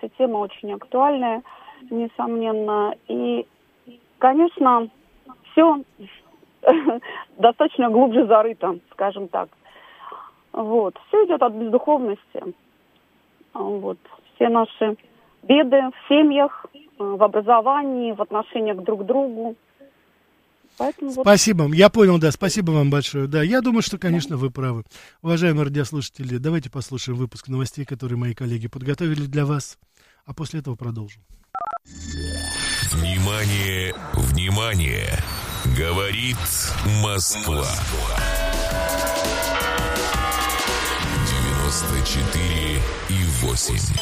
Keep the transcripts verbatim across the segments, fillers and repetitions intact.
ситуация, тема очень актуальная, несомненно. И, конечно, все достаточно глубже зарыто, скажем так. Вот. Все идет от бездуховности. Вот. Все наши беды в семьях, в образовании, в отношениях друг к другу. Поэтому спасибо. Вот... Я понял, да. Спасибо вам большое. Да, я думаю, что, конечно, вы правы. Уважаемые радиослушатели, давайте послушаем выпуск новостей, которые мои коллеги подготовили для вас, а после этого продолжим. Внимание, внимание! Говорит Москва. девяносто четыре и восемь.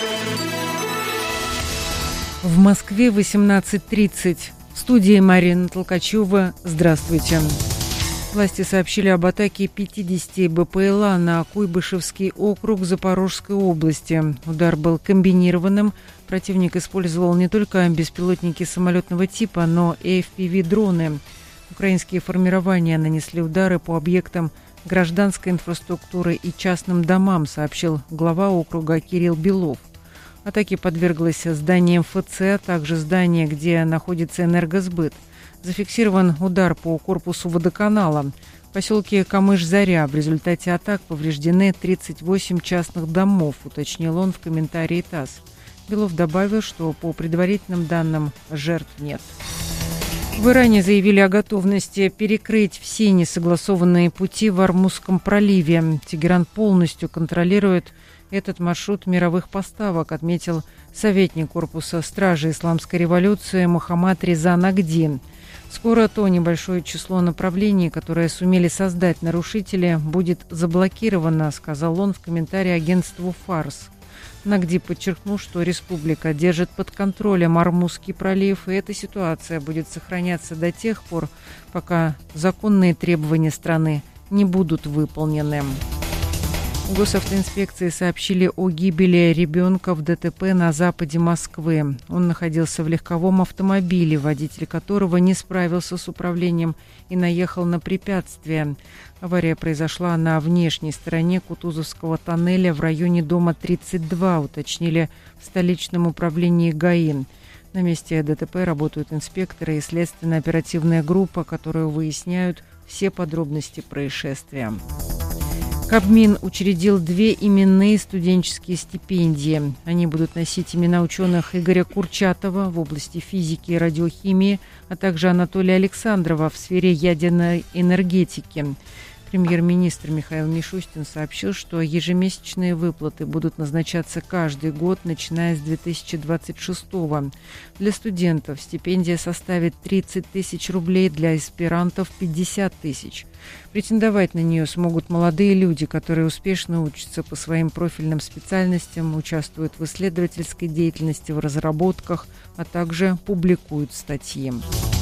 В Москве восемнадцать тридцать. В студии Марина Толкачева. Здравствуйте. Власти сообщили об атаке пятидесяти БПЛА на Куйбышевский округ Запорожской области. Удар был комбинированным. Противник использовал не только беспилотники самолетного типа, но и эф пи ви-дроны. Украинские формирования нанесли удары по объектам гражданской инфраструктуры и частным домам, сообщил глава округа Кирилл Белов. Атаке подверглось здание эм эф цэ, а также здание, где находится энергосбыт. Зафиксирован удар по корпусу водоканала. В поселке Камыш-Заря в результате атак повреждены тридцать восемь частных домов, уточнил он в комментарии ТАСС. Белов добавил, что по предварительным данным жертв нет. В Иране заявили о готовности перекрыть все несогласованные пути в Ормузском проливе. Тегеран полностью контролирует этот маршрут мировых поставок, отметил советник корпуса стражи исламской революции Мухаммад Реза Нагди. Скоро то небольшое число направлений, которое сумели создать нарушители, будет заблокировано, сказал он в комментарии агентству «Фарс». Нагди подчеркнул, что республика держит под контролем Ормузский пролив, и эта ситуация будет сохраняться до тех пор, пока законные требования страны не будут выполнены. В госавтоинспекции сообщили о гибели ребенка в дэ тэ пэ на западе Москвы. Он находился в легковом автомобиле, водитель которого не справился с управлением и наехал на препятствие. Авария произошла на внешней стороне Кутузовского тоннеля в районе дома тридцать два, уточнили в столичном управлении ГАИ. На месте дэ тэ пэ работают инспекторы и следственно-оперативная группа, которые выясняют все подробности происшествия. Кабмин учредил две именные студенческие стипендии. Они будут носить имена ученых Игоря Курчатова в области физики и радиохимии, а также Анатолия Александрова в сфере ядерной энергетики. Премьер-министр Михаил Мишустин сообщил, что ежемесячные выплаты будут назначаться каждый год, начиная с две тысячи двадцать шестого. Для студентов стипендия составит тридцать тысяч рублей, для аспирантов пятьдесят тысяч. Претендовать на нее смогут молодые люди, которые успешно учатся по своим профильным специальностям, участвуют в исследовательской деятельности, в разработках, а также публикуют статьи.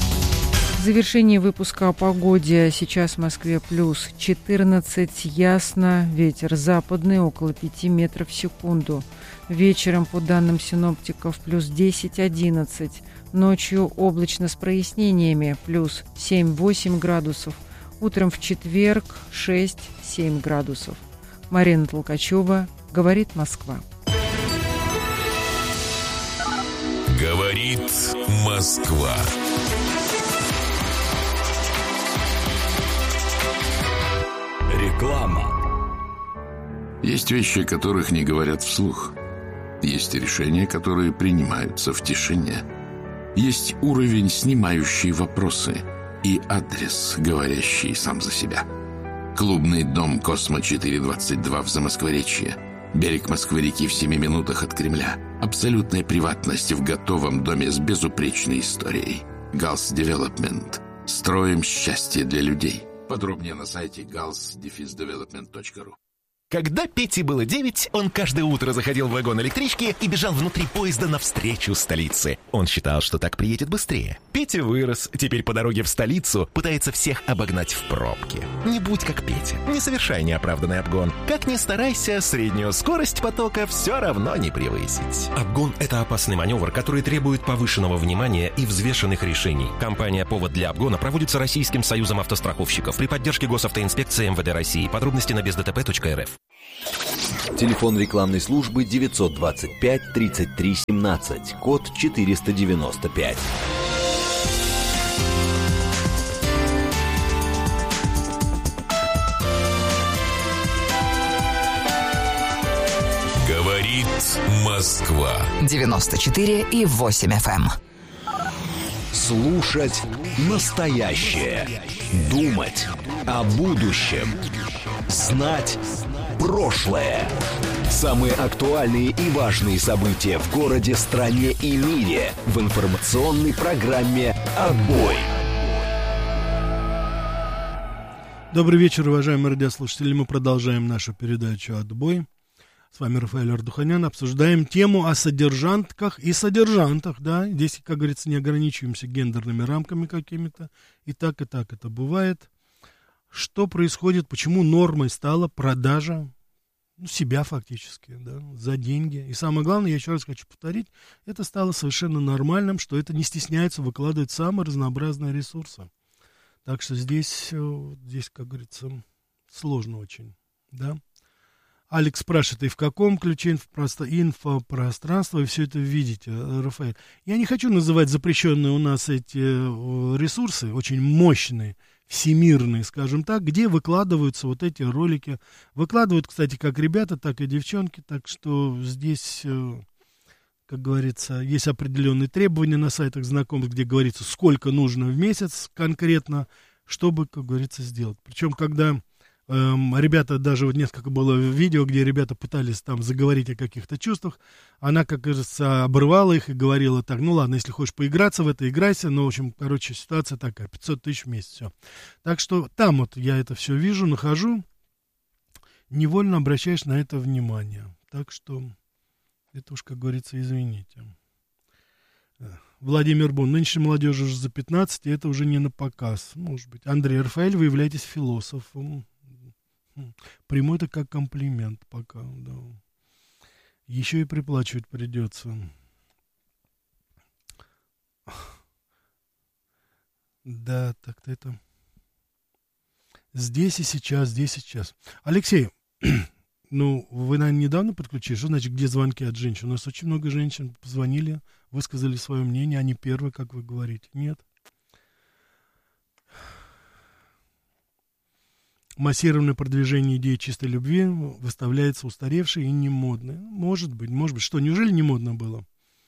В завершении выпуска о погоде. Сейчас в Москве плюс четырнадцать, ясно, ветер западный около пяти метров в секунду. Вечером, по данным синоптиков, плюс десять-одиннадцать. Ночью облачно с прояснениями, плюс семь-восемь градусов. Утром в четверг шесть-семь градусов. Марина Толкачева, говорит Москва. Говорит Москва. Реклама. Есть вещи, которых не говорят вслух. Есть решения, которые принимаются в тишине. Есть уровень, снимающий вопросы, и адрес, говорящий сам за себя. Клубный дом «Космо четыреста двадцать два» в Замоскворечье. Берег Москвы-реки в семи минутах от Кремля. Абсолютная приватность в готовом доме с безупречной историей. Галс Девелопмент. Строим счастье для людей. Подробнее на сайте галс девелопмент точка ру. Когда Пете было девять, он каждое утро заходил в вагон электрички и бежал внутри поезда навстречу столице. Он считал, что так приедет быстрее. Петя вырос, теперь по дороге в столицу пытается всех обогнать в пробке. Не будь как Петя, не совершай неоправданный обгон. Как ни старайся, среднюю скорость потока все равно не превысить. Обгон – это опасный маневр, который требует повышенного внимания и взвешенных решений. Кампания «Повод для обгона» проводится Российским союзом автостраховщиков при поддержке Госавтоинспекции эм вэ дэ России. Подробности на без дэ тэ пэ точка эр эф. Телефон рекламной службы девятьсот двадцать пять тридцать три семнадцать, код четыреста девяносто пять. Говорит Москва. девяносто четыре и восемь эф эм. Слушать настоящее. Думать о будущем. Знать прошлое. Самые актуальные и важные события в городе, стране и мире в информационной программе «Отбой». Добрый вечер, уважаемые радиослушатели. Мы продолжаем нашу передачу «Отбой». С вами Рафаэль Ардуханян. Обсуждаем тему о содержантках и содержантах. Да? Здесь, как говорится, не ограничиваемся гендерными рамками какими-то. И так, и так это бывает. Что происходит, почему нормой стала продажа ну, себя фактически, да, за деньги. И самое главное, я еще раз хочу повторить, это стало совершенно нормальным, что это не стесняется выкладывать самые разнообразные ресурсы. Так что здесь, здесь, как говорится, сложно очень, да. Алекс спрашивает, и в каком ключе инфопространства вы все это видите, Рафаэль? Я не хочу называть запрещенные у нас эти ресурсы, очень мощные, всемирные, скажем так, где выкладываются вот эти ролики. Выкладывают, кстати, как ребята, так и девчонки, так что здесь, как говорится, есть определенные требования на сайтах знакомых, где говорится, сколько нужно в месяц конкретно, чтобы, как говорится, сделать. Причем, когда... Ребята, даже вот несколько было видео, где ребята пытались там заговорить о каких-то чувствах. Она, как кажется, обрывала их и говорила так, ну ладно, если хочешь поиграться в это, играйся. Но, в общем, короче, ситуация такая, пятьсот тысяч в месяц, все. Так что там вот я это все вижу, нахожу, невольно обращаешь на это внимание. Так что это уж, как говорится, извините. Владимир Бун, нынешней молодежи уже за пятнадцать, и это уже не на показ, может быть. Андрей Рафаэль, вы являетесь философом. Приму это как комплимент пока, да. Еще и приплачивать придется. Да, так-то это... Здесь и сейчас, здесь и сейчас. Алексей, ну, вы, наверное, недавно подключились. Что значит, где звонки от женщин? У нас очень много женщин позвонили, высказали свое мнение. Они первые, как вы говорите. Нет? Массированное продвижение идеи чистой любви выставляется устаревшей и немодной. Может быть, может быть. Что, неужели не модно было?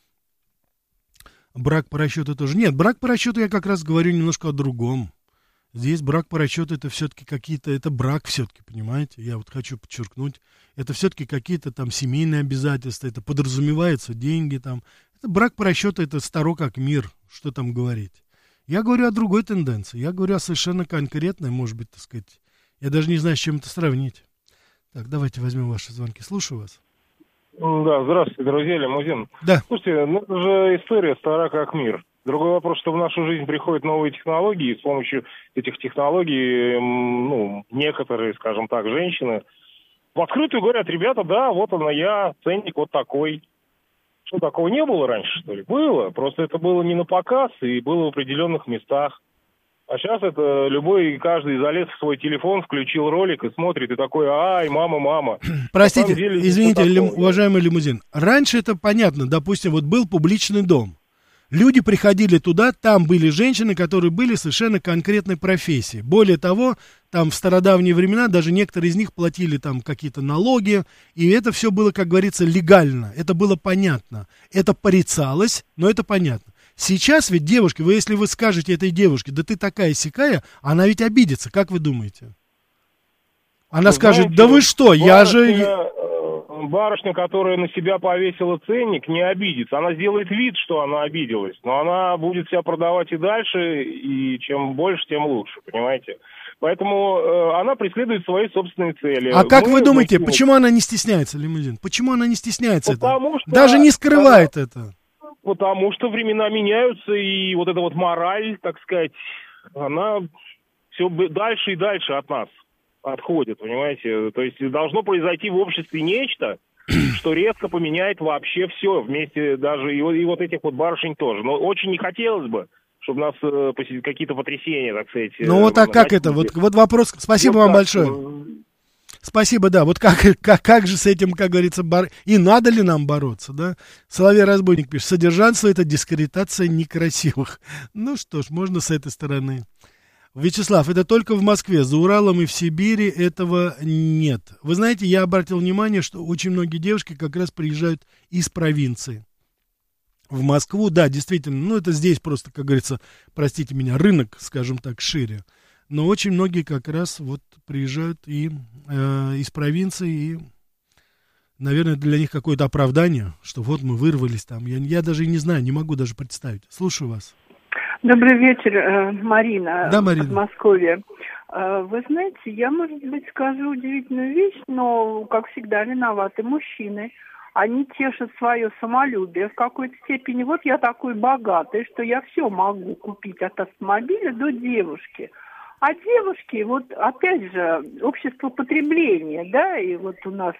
Брак по расчету тоже. Нет, брак по расчету я как раз говорю немножко о другом. Здесь брак по расчету это все-таки какие-то, это брак все-таки, понимаете? Я вот хочу подчеркнуть. Это все-таки какие-то там семейные обязательства, это подразумеваются деньги там. Это брак по расчету, это старо как мир, что там говорить. Я говорю о другой тенденции. Я говорю о совершенно конкретной, может быть, так сказать, я даже не знаю, с чем это сравнить. Так, давайте возьмем ваши звонки. Слушаю вас. Да, здравствуйте, друзья, Лимузин. Да. Слушайте, ну это же история стара как мир. Другой вопрос, что в нашу жизнь приходят новые технологии, и с помощью этих технологий, ну, некоторые, скажем так, женщины в открытую говорят, ребята, да, вот она я, ценник вот такой. Что, такого не было раньше, что ли? Было, просто это было не на показ и было в определенных местах. А сейчас это любой, каждый залез в свой телефон, включил ролик и смотрит, и такой, ай, мама, мама. Простите, деле, извините, лим, уважаемый Лимузин, раньше это понятно, допустим, вот был публичный дом. Люди приходили туда, там были женщины, которые были совершенно конкретной профессии. Более того, там в стародавние времена даже некоторые из них платили там какие-то налоги, и это все было, как говорится, легально, это было понятно. Это порицалось, но это понятно. Сейчас ведь девушки, вы если вы скажете этой девушке, да ты такая-сякая, она ведь обидится, как вы думаете? Она вы скажет, знаете, да вы что, барышня, я же... Барышня, которая на себя повесила ценник, не обидится. Она сделает вид, что она обиделась, но она будет себя продавать и дальше, и чем больше, тем лучше, понимаете? Поэтому э, она преследует свои собственные цели. А как Мы, вы думаете, мы... почему она не стесняется, Лимузин? Почему она не стесняется Потому этого? Что Даже не скрывает она... это. Потому что времена меняются, и вот эта вот мораль, так сказать, она все дальше и дальше от нас отходит, понимаете? То есть должно произойти в обществе нечто, что резко поменяет вообще все, вместе даже и, и вот этих вот барышень тоже. Но очень не хотелось бы, чтобы нас э, какие-то потрясения, так сказать... Ну вот так как это? Вот, вот вопрос, спасибо вот вам так, большое. Спасибо, да. Вот как, как, как же с этим, как говорится, бор... и надо ли нам бороться, да? Соловей-разбойник пишет, содержанство — это дискредитация некрасивых. Ну что ж, можно с этой стороны. Вячеслав, это только в Москве, за Уралом и в Сибири этого нет. Вы знаете, я обратил внимание, что очень многие девушки как раз приезжают из провинции в Москву. Да, действительно, ну это здесь просто, как говорится, простите меня, рынок, скажем так, шире. Но очень многие как раз вот приезжают и э, из провинции, и, наверное, для них какое-то оправдание, что вот мы вырвались там. Я, я даже и не знаю, не могу даже представить. Слушаю вас. Добрый вечер, Марина, да, Марина. Из Подмосковья. Вы знаете, я, может быть, скажу удивительную вещь, но, как всегда, виноваты мужчины. Они тешат свое самолюбие в какой-то степени. Вот я такой богатый, что я все могу купить от автомобиля до девушки. А девушки, вот опять же, общество потребления, да, и вот у нас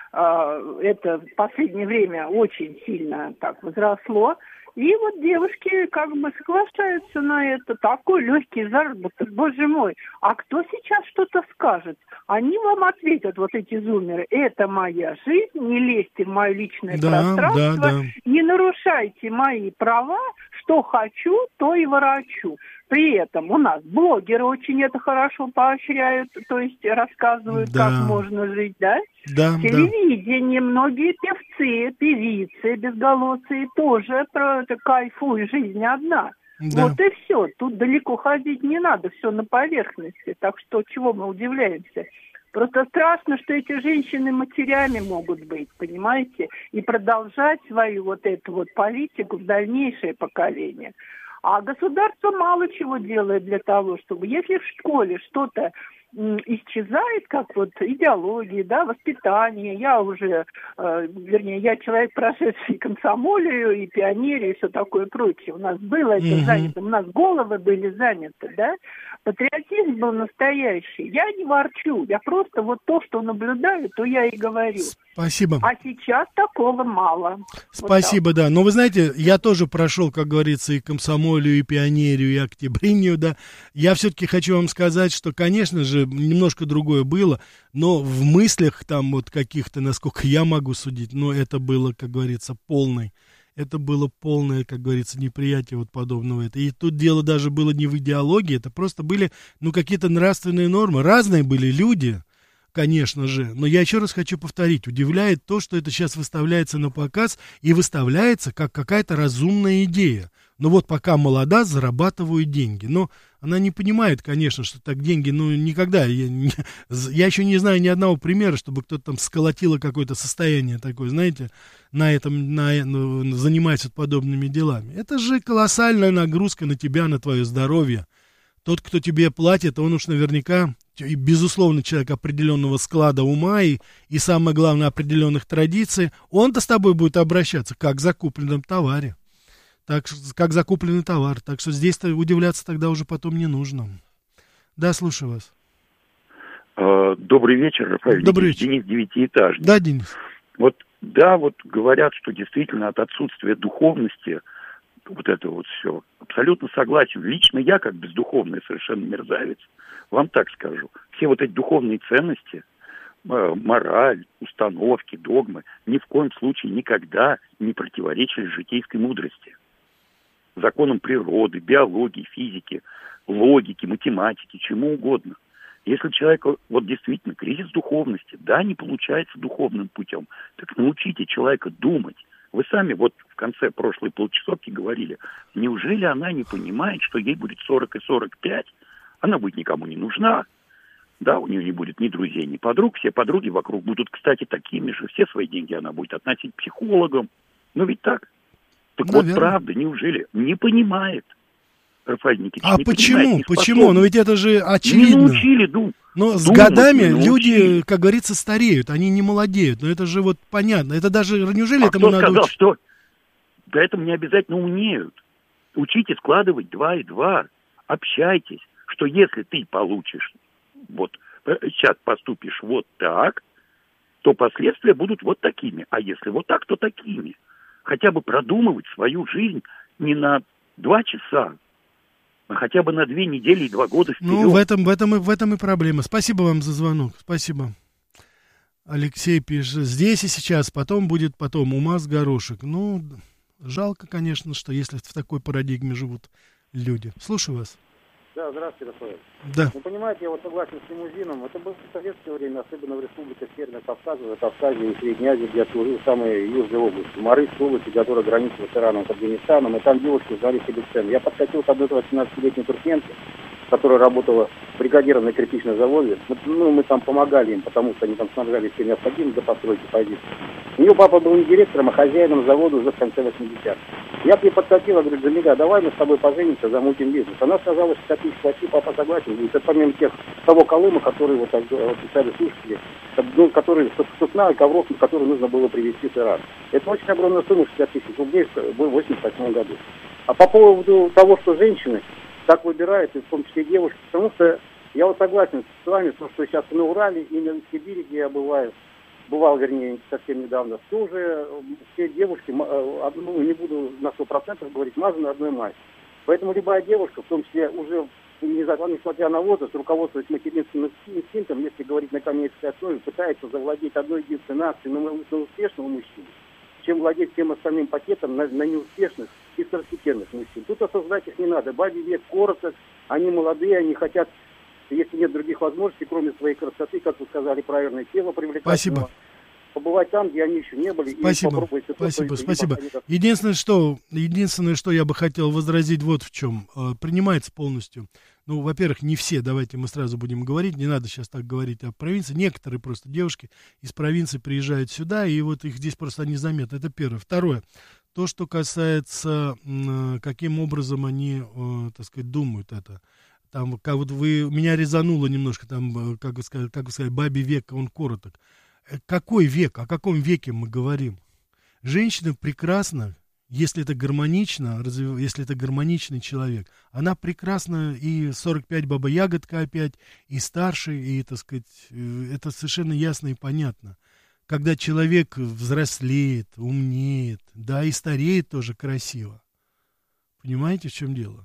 э, это в последнее время очень сильно так возросло. И вот девушки как бы соглашаются на это. Такой легкий заработок, боже мой. А кто сейчас что-то скажет? Они вам ответят, вот эти зумеры, это моя жизнь, не лезьте в мое личное да, пространство, да, да. не нарушайте мои права, что хочу, то и ворочу. При этом у нас блогеры очень это хорошо поощряют, то есть рассказывают, да. как можно жить, да? Да, телевидение, да. Многие певцы, певицы, безголосые тоже про это кайфуй, жизнь одна. Да. Вот и все. Тут далеко ходить не надо, все на поверхности. Так что чего мы удивляемся? Просто страшно, что эти женщины матерями могут быть, понимаете? И продолжать свою вот эту вот политику в дальнейшее поколение. А государство мало чего делает для того, чтобы, если в школе что-то м, исчезает, как вот идеология, да, воспитание, я уже, э, вернее, я человек, прошедший комсомолию и пионерию и все такое прочее. У нас было это mm-hmm. занято, у нас головы были заняты, да, патриотизм был настоящий. Я не ворчу, я просто вот то, что наблюдаю, то я и говорю. Спасибо. А сейчас такого мало. Спасибо, вот да. Но вы знаете, я тоже прошел, как говорится, и комсомолию, и пионерию, и октябринию, да. Я все-таки хочу вам сказать, что, конечно же, немножко другое было, но в мыслях там вот каких-то, насколько я могу судить, но это было, как говорится, полной. Это было полное, как говорится, неприятие вот подобного. И тут дело даже было не в идеологии, это просто были, ну, какие-то нравственные нормы. Разные были люди, конечно же, но я еще раз хочу повторить, удивляет то, что это сейчас выставляется на показ и выставляется как какая-то разумная идея. Ну вот пока молода, зарабатываю деньги. Но она не понимает, конечно, что так деньги, ну никогда, я, не, я еще не знаю ни одного примера, чтобы кто-то там сколотило какое-то состояние такое, знаете, на этом, на, ну, занимается подобными делами. Это же колоссальная нагрузка на тебя, на твое здоровье. Тот, кто тебе платит, он уж наверняка, и, безусловно, человек определенного склада ума и, и, самое главное, определенных традиций, он-то с тобой будет обращаться как в закупленном товаре. Так, как закупленный товар. Так что здесь-то удивляться тогда уже потом не нужно. Да, слушаю вас. Добрый вечер, Рафаэль. Добрый вечер. Денис Девятиэтажный. Да, Денис. Вот, да, вот говорят, что действительно от отсутствия духовности вот это вот все. Абсолютно согласен. Лично я, как бездуховный совершенно мерзавец, вам так скажу. Все вот эти духовные ценности, мораль, установки, догмы ни в коем случае никогда не противоречили житейской мудрости. Законам природы, биологии, физики, логики, математики, чему угодно. Если человек, вот действительно, кризис духовности, да, не получается духовным путем, так научите человека думать. Вы сами вот в конце прошлой полчасовки говорили, неужели она не понимает, что ей будет сорок и сорок пять, она будет никому не нужна, да, у нее не будет ни друзей, ни подруг, все подруги вокруг будут, кстати, такими же, все свои деньги она будет относить к психологам, ну ведь так? Так Наверное. Вот правда, неужели не понимает? Рафаэль Никитич, а не почему? Понимает, не почему? Ну ведь это же очевидно. Не научили, дум. Но с думать, годами люди, как говорится, стареют, они не молодеют. Но это же вот понятно. Это даже, неужели а этому кто надо сказал, учить? что поэтому не обязательно умеют. Учите складывать два и два. Общайтесь, что если ты получишь, вот сейчас поступишь вот так, то последствия будут вот такими. А если вот так, то такими. Хотя бы продумывать свою жизнь не на два часа, а хотя бы на две недели и два года вперед. Ну, в этом, в этом, и, в этом и проблема. Спасибо вам за звонок. Спасибо. Алексей пишет, здесь и сейчас, потом будет потом, ума с горошек. Ну, жалко, конечно, что если в такой парадигме живут люди. Слушаю вас. Да, здравствуйте, Рафаэль. Да. Ну, понимаете, я вот согласен с лимузином. Это было в советское время, особенно в республиках Северного Кавказа, в Кавказе и Средней Азии, где я служил, в самой южной области. Марыс, области, которая граничит с Ираном, с Афганистаном. И там девушки звали себе цены. Я подкатил к одной восемнадцатилетней туркменке, которая работала бригадиром на кирпичном заводе. Ну, мы там помогали им, потому что они там снабжали все необходимым для постройки позиций. У нее папа был не директором, а хозяином завода уже в конце восьмидесятых. Я к ней подкатила, говорю, Джамиля, давай мы с тобой поженимся, замутим бизнес. Она сказала, что шестьдесят тысяч плати, папа согласен. Говорит, это помимо тех, того Колыма, который вот, вот писали слушатели, ну, который сукна и ковров, который нужно было привезти с Ирана. Это очень огромная сумма, шестьдесят тысяч рублей в восемьдесят восьмом году. А по поводу того, что женщины так выбирают, и в том числе девушки, потому что я вот согласен с вами, что сейчас на Урале и на Сибири, где я бываю, бывал, вернее, совсем недавно, тоже все девушки, ну, не буду на сто процентов говорить, мазаны одной мазью. Поэтому любая девушка, в том числе уже, несмотря на возраст, руководствуясь материнским инстинктом, если говорить на коммерческой основе, пытается завладеть одной единственной акцией на, на успешного мужчину, чем владеть всем остальным пакетом на, на неуспешных и второстепенных мужчин. Тут осуждать их не надо. Бабе век коротко, они молодые, они хотят, если нет других возможностей, кроме своей красоты, как вы сказали, правильное тело привлекательного. Спасибо. Побывать там, где они еще не были. Спасибо, и попробовать это, спасибо, то, спасибо. Это... Единственное, что, единственное, что я бы хотел возразить вот в чем. Принимается полностью. Ну, во-первых, не все, давайте мы сразу будем говорить, не надо сейчас так говорить о провинции. Некоторые просто девушки из провинции приезжают сюда, и вот их здесь просто незаметно. Это первое. Второе. То, что касается, каким образом они, так сказать, думают это. Там, как вот вы, меня резануло немножко, там, как вы сказали, как вы сказали, бабий век, он короток. Какой век? О каком веке мы говорим? Женщина прекрасна, если это гармонично, если это гармоничный человек. Она прекрасна и сорок пять баба-ягодка опять, и старше, и, так сказать, это совершенно ясно и понятно. Когда человек взрослеет, умнеет, да, и стареет тоже красиво. Понимаете, в чем дело?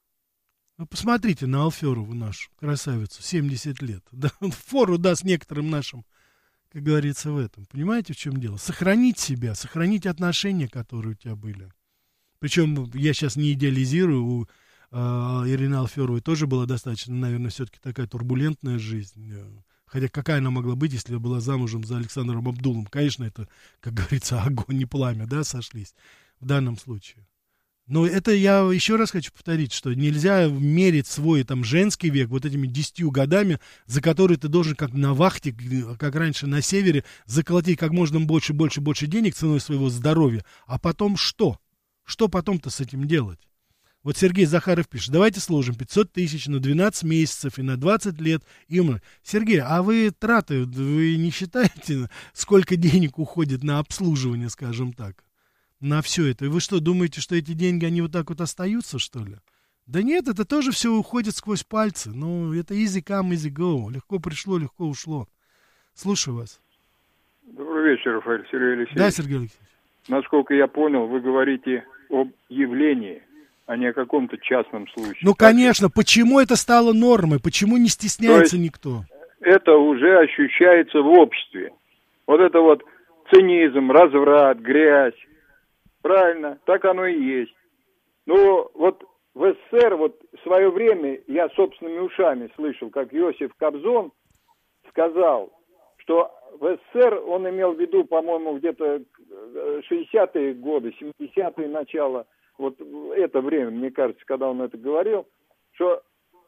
Ну, посмотрите на Алферову нашу, красавицу, семьдесят лет. Да, фору даст некоторым нашим, как говорится, в этом. Понимаете, в чем дело? Сохранить себя, сохранить отношения, которые у тебя были. Причем я сейчас не идеализирую, у э, Ирины Алферовой тоже была достаточно, наверное, все-таки такая турбулентная жизнь. Хотя какая она могла быть, если была замужем за Александром Абдулом? Конечно, это, как говорится, огонь и пламя, да, сошлись в данном случае. Но это я еще раз хочу повторить, что нельзя мерить свой там женский век вот этими десятью годами, за которые ты должен как на вахте, как раньше на севере, заколотить как можно больше, больше, больше денег ценой своего здоровья. А потом что? Что потом-то с этим делать? Вот Сергей Захаров пишет, давайте сложим пятьсот тысяч на двенадцать месяцев и на двадцать лет. И мы... Сергей, а вы траты, вы не считаете, сколько денег уходит на обслуживание, скажем так? На все это. И вы что, думаете, что эти деньги, они вот так вот остаются, что ли? Да нет, это тоже все уходит сквозь пальцы. Ну, это easy come, easy go. Легко пришло, легко ушло. Слушаю вас. Добрый вечер, Рафаэль, Сергей Алексеевич. Да, Сергей Алексеевич. Насколько я понял, вы говорите об явлении, а не о каком-то частном случае. Ну, так? Конечно. Почему это стало нормой? Почему не стесняется никто? Это уже ощущается в обществе. Вот это вот цинизм, разврат, грязь. Правильно, так оно и есть. Ну, вот в СССР, вот в свое время я собственными ушами слышал, как Иосиф Кобзон сказал, что в СССР он имел в виду, по-моему, где-то шестидесятые годы, семидесятые начало, вот это время, мне кажется, когда он это говорил, что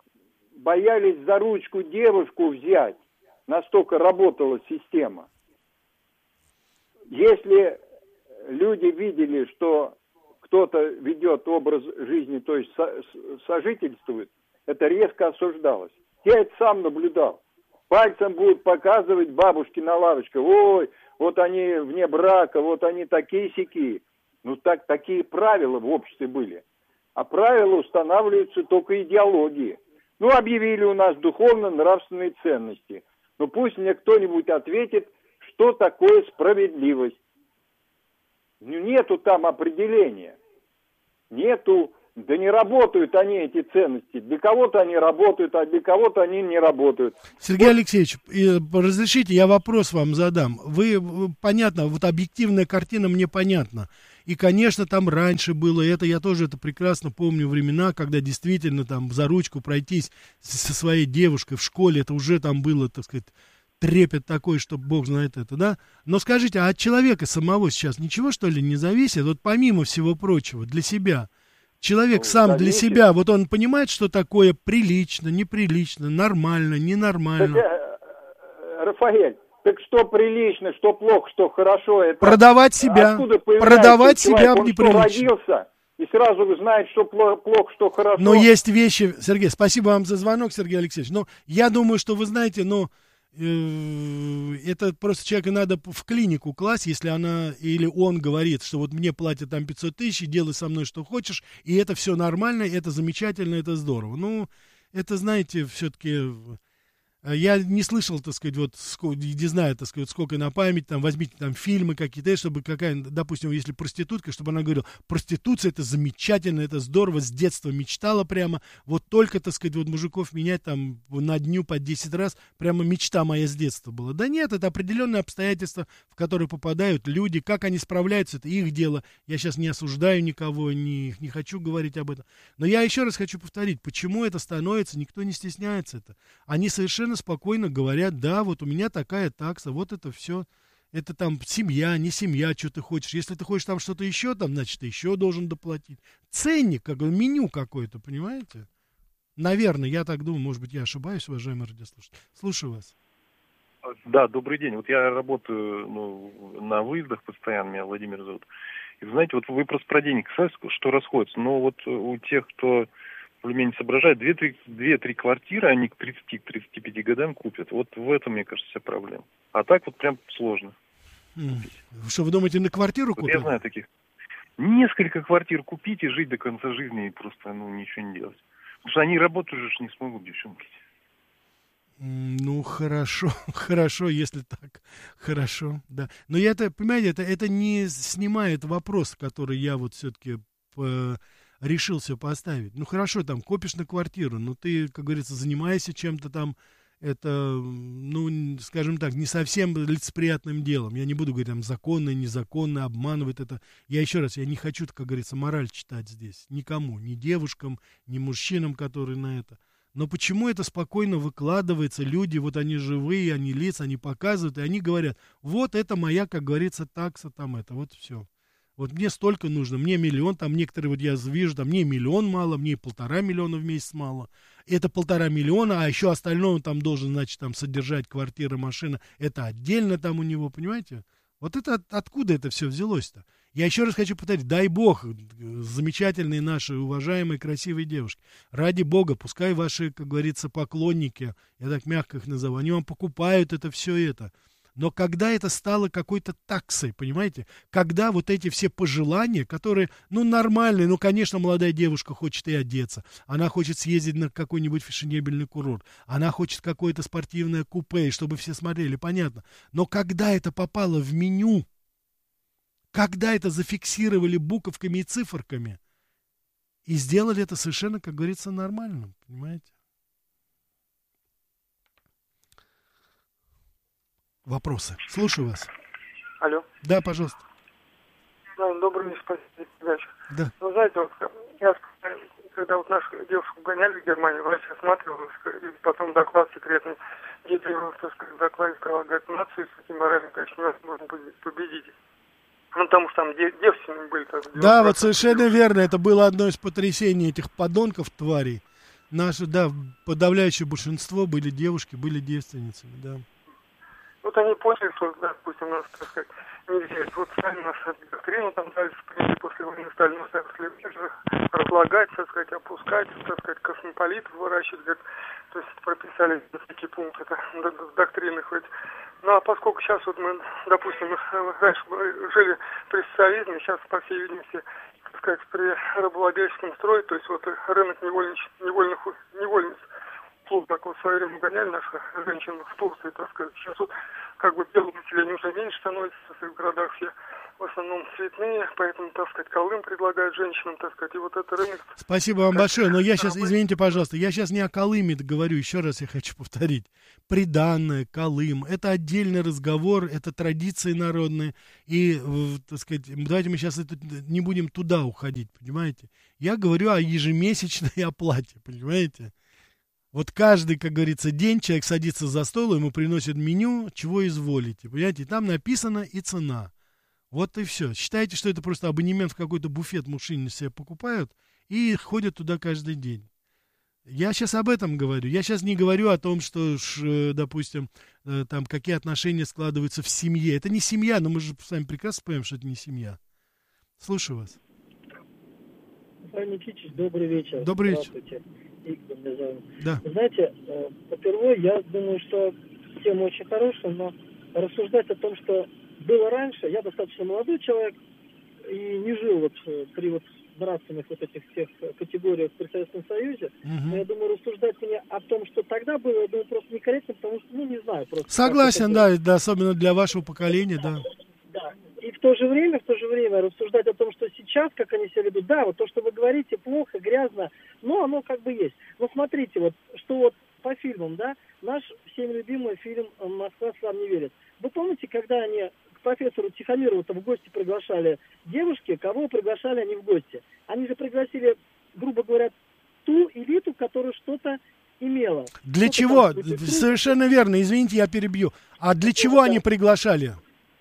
боялись за ручку девушку взять, настолько работала система. Если люди видели, что кто-то ведет образ жизни, то есть со- сожительствует, это резко осуждалось. Я это сам наблюдал. Пальцем будут показывать бабушки на лавочке. Ой, вот они вне брака, вот они такие-сякие. Ну, так, такие правила в обществе были. А правила устанавливаются только идеологией. Ну, объявили у нас духовно-нравственные ценности. Ну, пусть мне кто-нибудь ответит, что такое справедливость. Нету там определения. Нету Да не работают они, эти ценности. Для кого-то они работают, а для кого-то они не работают. Сергей вот. Алексеевич, разрешите, я вопрос вам задам. Вы, понятно, вот объективная картина мне понятна. И, конечно, там раньше было это, я тоже это прекрасно помню, времена, когда действительно там за ручку пройтись со своей девушкой в школе, это уже там было, так сказать, трепет такой, что бог знает это, да? Но скажите, а от человека самого сейчас ничего, что ли, не зависит? Вот помимо всего прочего, для себя. Человек ну, сам зависит. Для себя, вот он понимает, что такое прилично, неприлично, нормально, ненормально. Так, Рафаэль, так что прилично, что плохо, что хорошо, это... Продавать себя, продавать себя в неприлично. Родился и сразу знает, что плохо, что хорошо. Но есть вещи, Сергей, спасибо вам за звонок, Сергей Алексеевич, но я думаю, что вы знаете, ну... это просто человека надо в клинику класть, если она или он говорит, что вот мне платят там пятьсот тысяч, делай со мной что хочешь, и это все нормально, это замечательно, это здорово. Ну, это, знаете, все-таки... Я не слышал, так сказать, вот, не знаю, так сказать, сколько на память, там, возьмите там фильмы какие-то, чтобы какая, допустим, если проститутка, чтобы она говорила, проституция это замечательно, это здорово, с детства мечтала прямо, вот только, так сказать, вот мужиков менять там на дню по десять раз, прямо мечта моя с детства была. Да нет, это определенные обстоятельства, в которые попадают люди, как они справляются, это их дело. Я сейчас не осуждаю никого, не, не хочу говорить об этом. Но я еще раз хочу повторить, почему это становится, никто не стесняется это. Они совершенно спокойно говорят, да, вот у меня такая такса, вот это все, это там семья, не семья, что ты хочешь. Если ты хочешь там что-то еще, там, значит, ты еще должен доплатить. Ценник, как бы меню какое-то, понимаете? Наверное, я так думаю, может быть, я ошибаюсь, уважаемые радиослушатели. Слушаю вас. Да, добрый день. Вот я работаю ну, на выездах постоянно, меня Владимир зовут. И знаете, вот вы просто про денег, что расходится, но вот у тех, кто более-менее соображает, две-три квартиры они к тридцати-тридцати пяти годам купят. Вот в этом, мне кажется, вся проблема. А так вот прям сложно. Mm. Что, вы думаете, на квартиру вот купят? Я знаю таких. Несколько квартир купить и жить до конца жизни и просто ну, ничего не делать. Потому что они работать уже не смогут, девчонки. Ну, хорошо, хорошо, если так, хорошо, да. Но я это, понимаете, это, это не снимает вопрос, который я вот все-таки по... решился поставить. Ну, хорошо, там, копишь на квартиру, но ты, как говорится, занимаешься чем-то там, это, ну, скажем так, не совсем лицеприятным делом. Я не буду говорить, там, законно, незаконно, обманывать это. Я еще раз, я не хочу, как говорится, мораль читать здесь. Никому, ни девушкам, ни мужчинам, которые на это. Но почему это спокойно выкладывается? Люди, вот они живые, они лица, они показывают, и они говорят, вот это моя, как говорится, такса, там это, вот все. Вот мне столько нужно, мне миллион, там некоторые, вот я вижу, там мне миллион мало, мне полтора миллиона в месяц мало. Это полтора миллиона, а еще остальное он там должен, значит, там содержать квартира, машина, это отдельно там у него, понимаете? Вот это от, откуда это все взялось-то? Я еще раз хочу повторить, дай бог, замечательные наши, уважаемые, красивые девушки, ради бога, пускай ваши, как говорится, поклонники, я так мягко их назову, они вам покупают это все это. Но когда это стало какой-то таксой, понимаете? Когда вот эти все пожелания, которые, ну, нормальные, ну, конечно, молодая девушка хочет и одеться, она хочет съездить на какой-нибудь фешенебельный курорт, она хочет какое-то спортивное купе, чтобы все смотрели, понятно. Но когда это попало в меню, когда это зафиксировали буковками и циферками, и сделали это совершенно, как говорится, нормальным, понимаете? Вопросы. Слушаю вас. Алло. Да, пожалуйста. Да, добрый вечер, спасибо. Передачу. Да. Ну, знаете, вот я, когда вот нашу девушку гоняли в Германию, врач осматривал, и потом доклад секретный, где-то его, так сказать, в докладе сказал, говорит, нацию с этим моральным, конечно, невозможно победить. Ну, потому что там девственные были. Так, да, вот совершенно верно. Это было одно из потрясений этих подонков, тварей. Наши, да, подавляющее большинство были девушки, были девственницами, да. Вот они поняли, что, допустим, у нас, так сказать, нельзя. Вот стали нашу доктрину там дальше приняли после войны, стали нас разлагать, так сказать, опускать, так сказать, космополитов выращивать, говорит, то есть прописали такие пункты в доктринах хоть. Ну, а поскольку сейчас вот мы, допустим, раньше жили при социализме, сейчас, по всей видимости, так сказать, при рабовладельческом строе, то есть вот рынок невольнич, невольных, невольниц, клуб такой в свое время гоняли наших женщин в Турции, так сказать. Сейчас вот как бы белого населения уже меньше становится в своих городах все. в основном цветные, поэтому, так сказать, колым предлагают женщинам, так сказать, и вот это рынок. Спасибо вам большое, но я сейчас, извините, пожалуйста, я сейчас не о колыме говорю, еще раз я хочу повторить. Приданное, колым, это отдельный разговор, это традиции народные, и, так сказать, давайте мы сейчас это, не будем туда уходить, понимаете? Я говорю о ежемесячной оплате, понимаете? Вот каждый, как говорится, день человек садится за стол, ему приносят меню, чего изволите, понимаете? И там написана и цена. Вот и все. Считайте, что это просто абонемент в какой-то буфет мужчины себе покупают и ходят туда каждый день. Я сейчас об этом говорю. Я сейчас не говорю о том, что, допустим, там какие отношения складываются в семье. Это не семья, но мы же сами прекрасно понимаем, что это не семья. Слушаю вас. Михаил Никитич, добрый вечер. Добрый вечер. Здравствуйте. Игорь меня зовут. Да. Вы знаете, по-первых, я думаю, что тема очень хорошая, но рассуждать о том, что было раньше, я достаточно молодой человек и не жил вот при вот нравственных вот этих всех категориях при Советском Союзе, угу. но я думаю, рассуждать мне о том, что тогда было, я думаю, просто некорректно, потому что, ну, не знаю. Просто согласен, да, да, особенно для вашего поколения, да. Да. И в то же время, в то же время рассуждать о том, что сейчас, как они себя ведут, да, вот то, что вы говорите, плохо, грязно, но оно как бы есть. Но смотрите, вот, что вот по фильмам, да, наш всеми любимый фильм «Москва слезам не верит». Вы помните, когда они к профессору Тихомирову-то в гости приглашали девушки, кого приглашали они в гости? Они же пригласили, грубо говоря, ту элиту, которая что-то имела. Для что-то чего? Там, совершенно верно, извините, я перебью. А для чего да. они приглашали?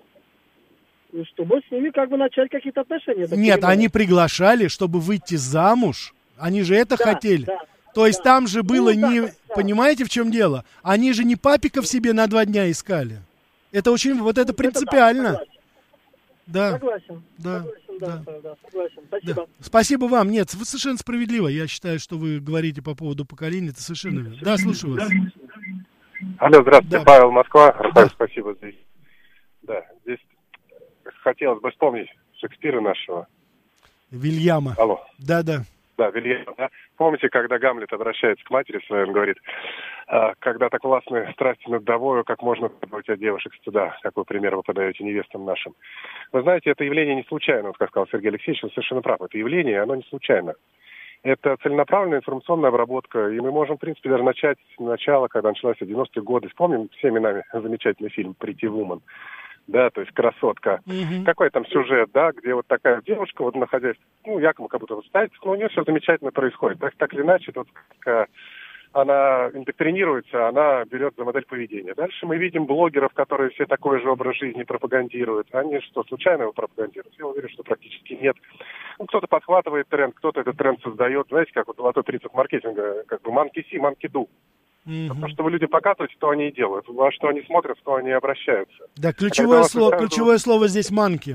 Чтобы с ними как бы начать какие-то отношения. Нет, понимаю. Они приглашали, чтобы выйти замуж. Они же это да, хотели. Да, То есть да. там же было ну, не... Да, да. Понимаете, в чем дело? Они же не папиков себе на два дня искали. Это очень... Вот это принципиально. Это да, согласен. Да. Согласен, да. Да. Да, да, согласен. Спасибо. Да. Спасибо вам. Нет, вы совершенно справедливо. Я считаю, что вы говорите по поводу поколения. Это совершенно верно. Да, слушаю вас. Алло, здравствуйте, да. Павел, Москва. Рафаэль, да. Спасибо здесь. Да, здесь хотелось бы вспомнить Шекспира нашего. Вильяма. Алло. Да, да. Да, Вильяма, да. Помните, когда Гамлет обращается к матери своей, он говорит, когда так властны страсти над вдовою, как можно требовать от девушек стыда, какой пример вы подаете невестам нашим. Вы знаете, это явление не случайно, вот как сказал Сергей Алексеевич, он совершенно прав. Это явление, оно не случайно. Это целенаправленная информационная обработка, и мы можем, в принципе, даже начать с начала, когда началась в девяностые годы. Вспомним всеми нами замечательный фильм «Pretty Woman». Да, то есть красотка. Mm-hmm. Какой там сюжет, да, где вот такая девушка, вот находясь, ну, якобы как будто воспитательница, но у нее все замечательно происходит. Так, так или иначе, вот как она индоктринируется, она берет за модель поведения. Дальше мы видим блогеров, которые все такой же образ жизни пропагандируют. Они что, случайно его пропагандируют? Я уверен, что практически нет. Ну, кто-то подхватывает тренд, кто-то этот тренд создает. Знаете, как вот золотой принцип маркетинга, как бы monkey see, monkey do. Mm-hmm. То, что вы люди показываете, то они и делают. Во что они смотрят, то они и обращаются. Да, ключевое, а слово, ключевое слово здесь манки.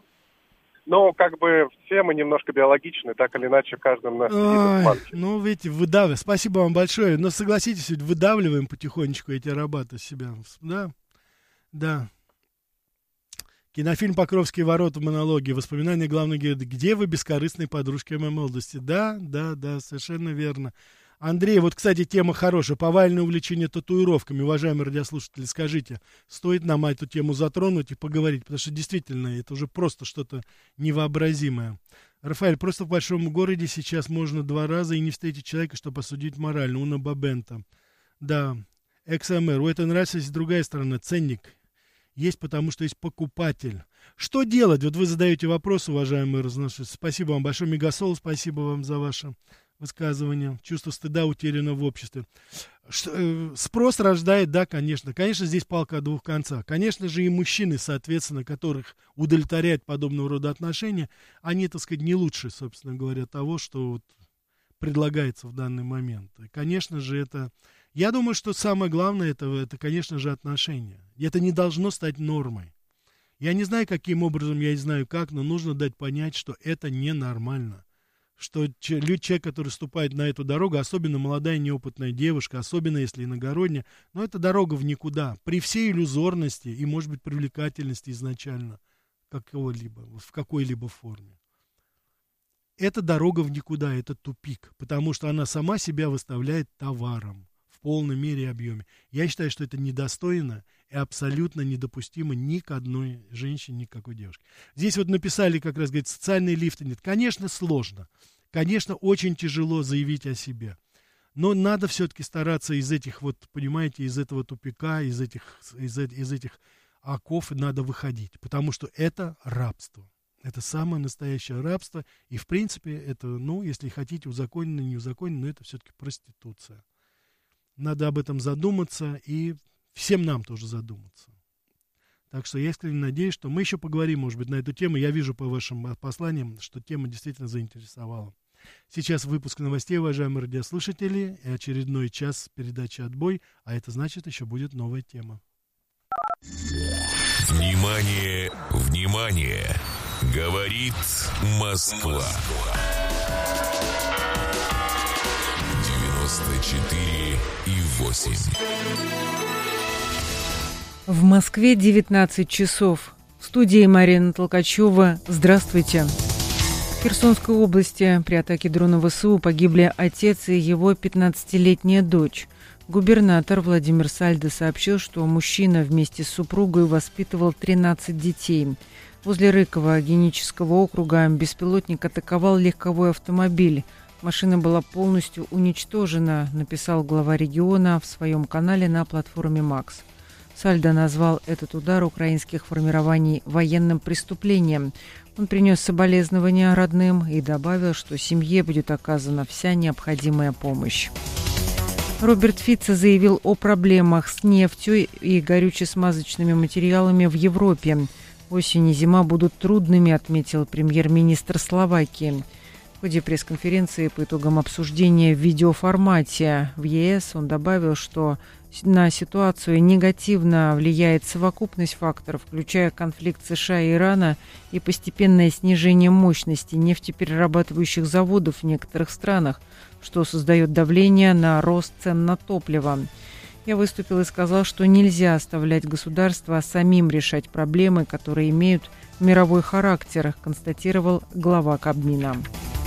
Ну, как бы все мы немножко биологичны, так или иначе в каждом нас сидит манки. Ну, видите, выдавливаем. Спасибо вам большое. Но согласитесь, ведь выдавливаем потихонечку эти рабаты себя. Да, да. Кинофильм «Покровские ворота» в монологе. Воспоминания главного героя. Где вы, бескорыстные подружки моей молодости? Да, да, да, совершенно верно. Андрей, вот, кстати, тема хорошая. Повальное увлечение татуировками. Уважаемые радиослушатели, скажите, стоит нам эту тему затронуть и поговорить? Потому что действительно это уже просто что-то невообразимое. Рафаэль, просто в большом городе сейчас можно два раза и не встретить человека, чтобы осудить морально. Уна Бабента. Да, экс-МР. У этого нравится есть другая сторона. Ценник есть, потому что есть покупатель. Что делать? Вот вы задаете вопрос, уважаемые разносчики. Спасибо вам большое. Мегасол, спасибо вам за ваше высказывание. Чувство стыда утеряно в обществе. Что, э, спрос рождает, да, конечно. Конечно, здесь палка о двух концах. Конечно же, и мужчины, соответственно, которых удовлетворяют подобного рода отношения, они, так сказать, не лучше, собственно говоря, того, что вот предлагается в данный момент. И, конечно же, это... Я думаю, что самое главное, это, это, конечно же, отношения. И это не должно стать нормой. Я не знаю, каким образом, я не знаю как, но нужно дать понять, что это ненормально. Что человек, который ступает на эту дорогу, особенно молодая неопытная девушка, особенно если иногородняя, но это дорога в никуда, при всей иллюзорности и, может быть, привлекательности изначально какого-либо, в какой-либо форме. Это дорога в никуда, это тупик, потому что она сама себя выставляет товаром, в полной мере и объеме. Я считаю, что это недостойно и абсолютно недопустимо ни к одной женщине, ни к какой девушке. Здесь вот написали, как раз, говорит, социальные лифты нет. Конечно, сложно. Конечно, очень тяжело заявить о себе. Но надо все-таки стараться из этих, вот, понимаете, из этого тупика, из этих, из, из этих оков надо выходить. Потому что это рабство. Это самое настоящее рабство. И, в принципе, это, ну, если хотите, узаконено, не узаконено, но это все-таки проституция. Надо об этом задуматься и всем нам тоже задуматься. Так что я искренне надеюсь, что мы еще поговорим, может быть, на эту тему. Я вижу по вашим посланиям, что тема действительно заинтересовала. Сейчас выпуск новостей, уважаемые радиослушатели, и очередной час передачи «Отбой», а это значит, еще будет новая тема. Внимание, внимание! Говорит Москва. девяносто четыре и восемь. В Москве девятнадцать часов. В студии Марина Толкачева. Здравствуйте. В Херсонской области при атаке дрона ВСУ погибли отец и его пятнадцатилетняя дочь. Губернатор Владимир Сальдо сообщил, что мужчина вместе с супругой воспитывал тринадцать детей. Возле Рыкова Генического округа беспилотник атаковал легковой автомобиль. Машина была полностью уничтожена, написал глава региона в своем канале на платформе «Макс». Сальдо назвал этот удар украинских формирований военным преступлением. Он принес соболезнования родным и добавил, что семье будет оказана вся необходимая помощь. Роберт Фицо заявил о проблемах с нефтью и горюче-смазочными материалами в Европе. Осень и зима будут трудными, отметил премьер-министр Словакии. В ходе пресс-конференции по итогам обсуждения в видеоформате в ЕС он добавил, что на ситуацию негативно влияет совокупность факторов, включая конфликт США и Ирана и постепенное снижение мощности нефтеперерабатывающих заводов в некоторых странах, что создает давление на рост цен на топливо. Я выступил и сказал, что нельзя оставлять государство самим решать проблемы, которые имеют мировой характер, констатировал глава Кабмина.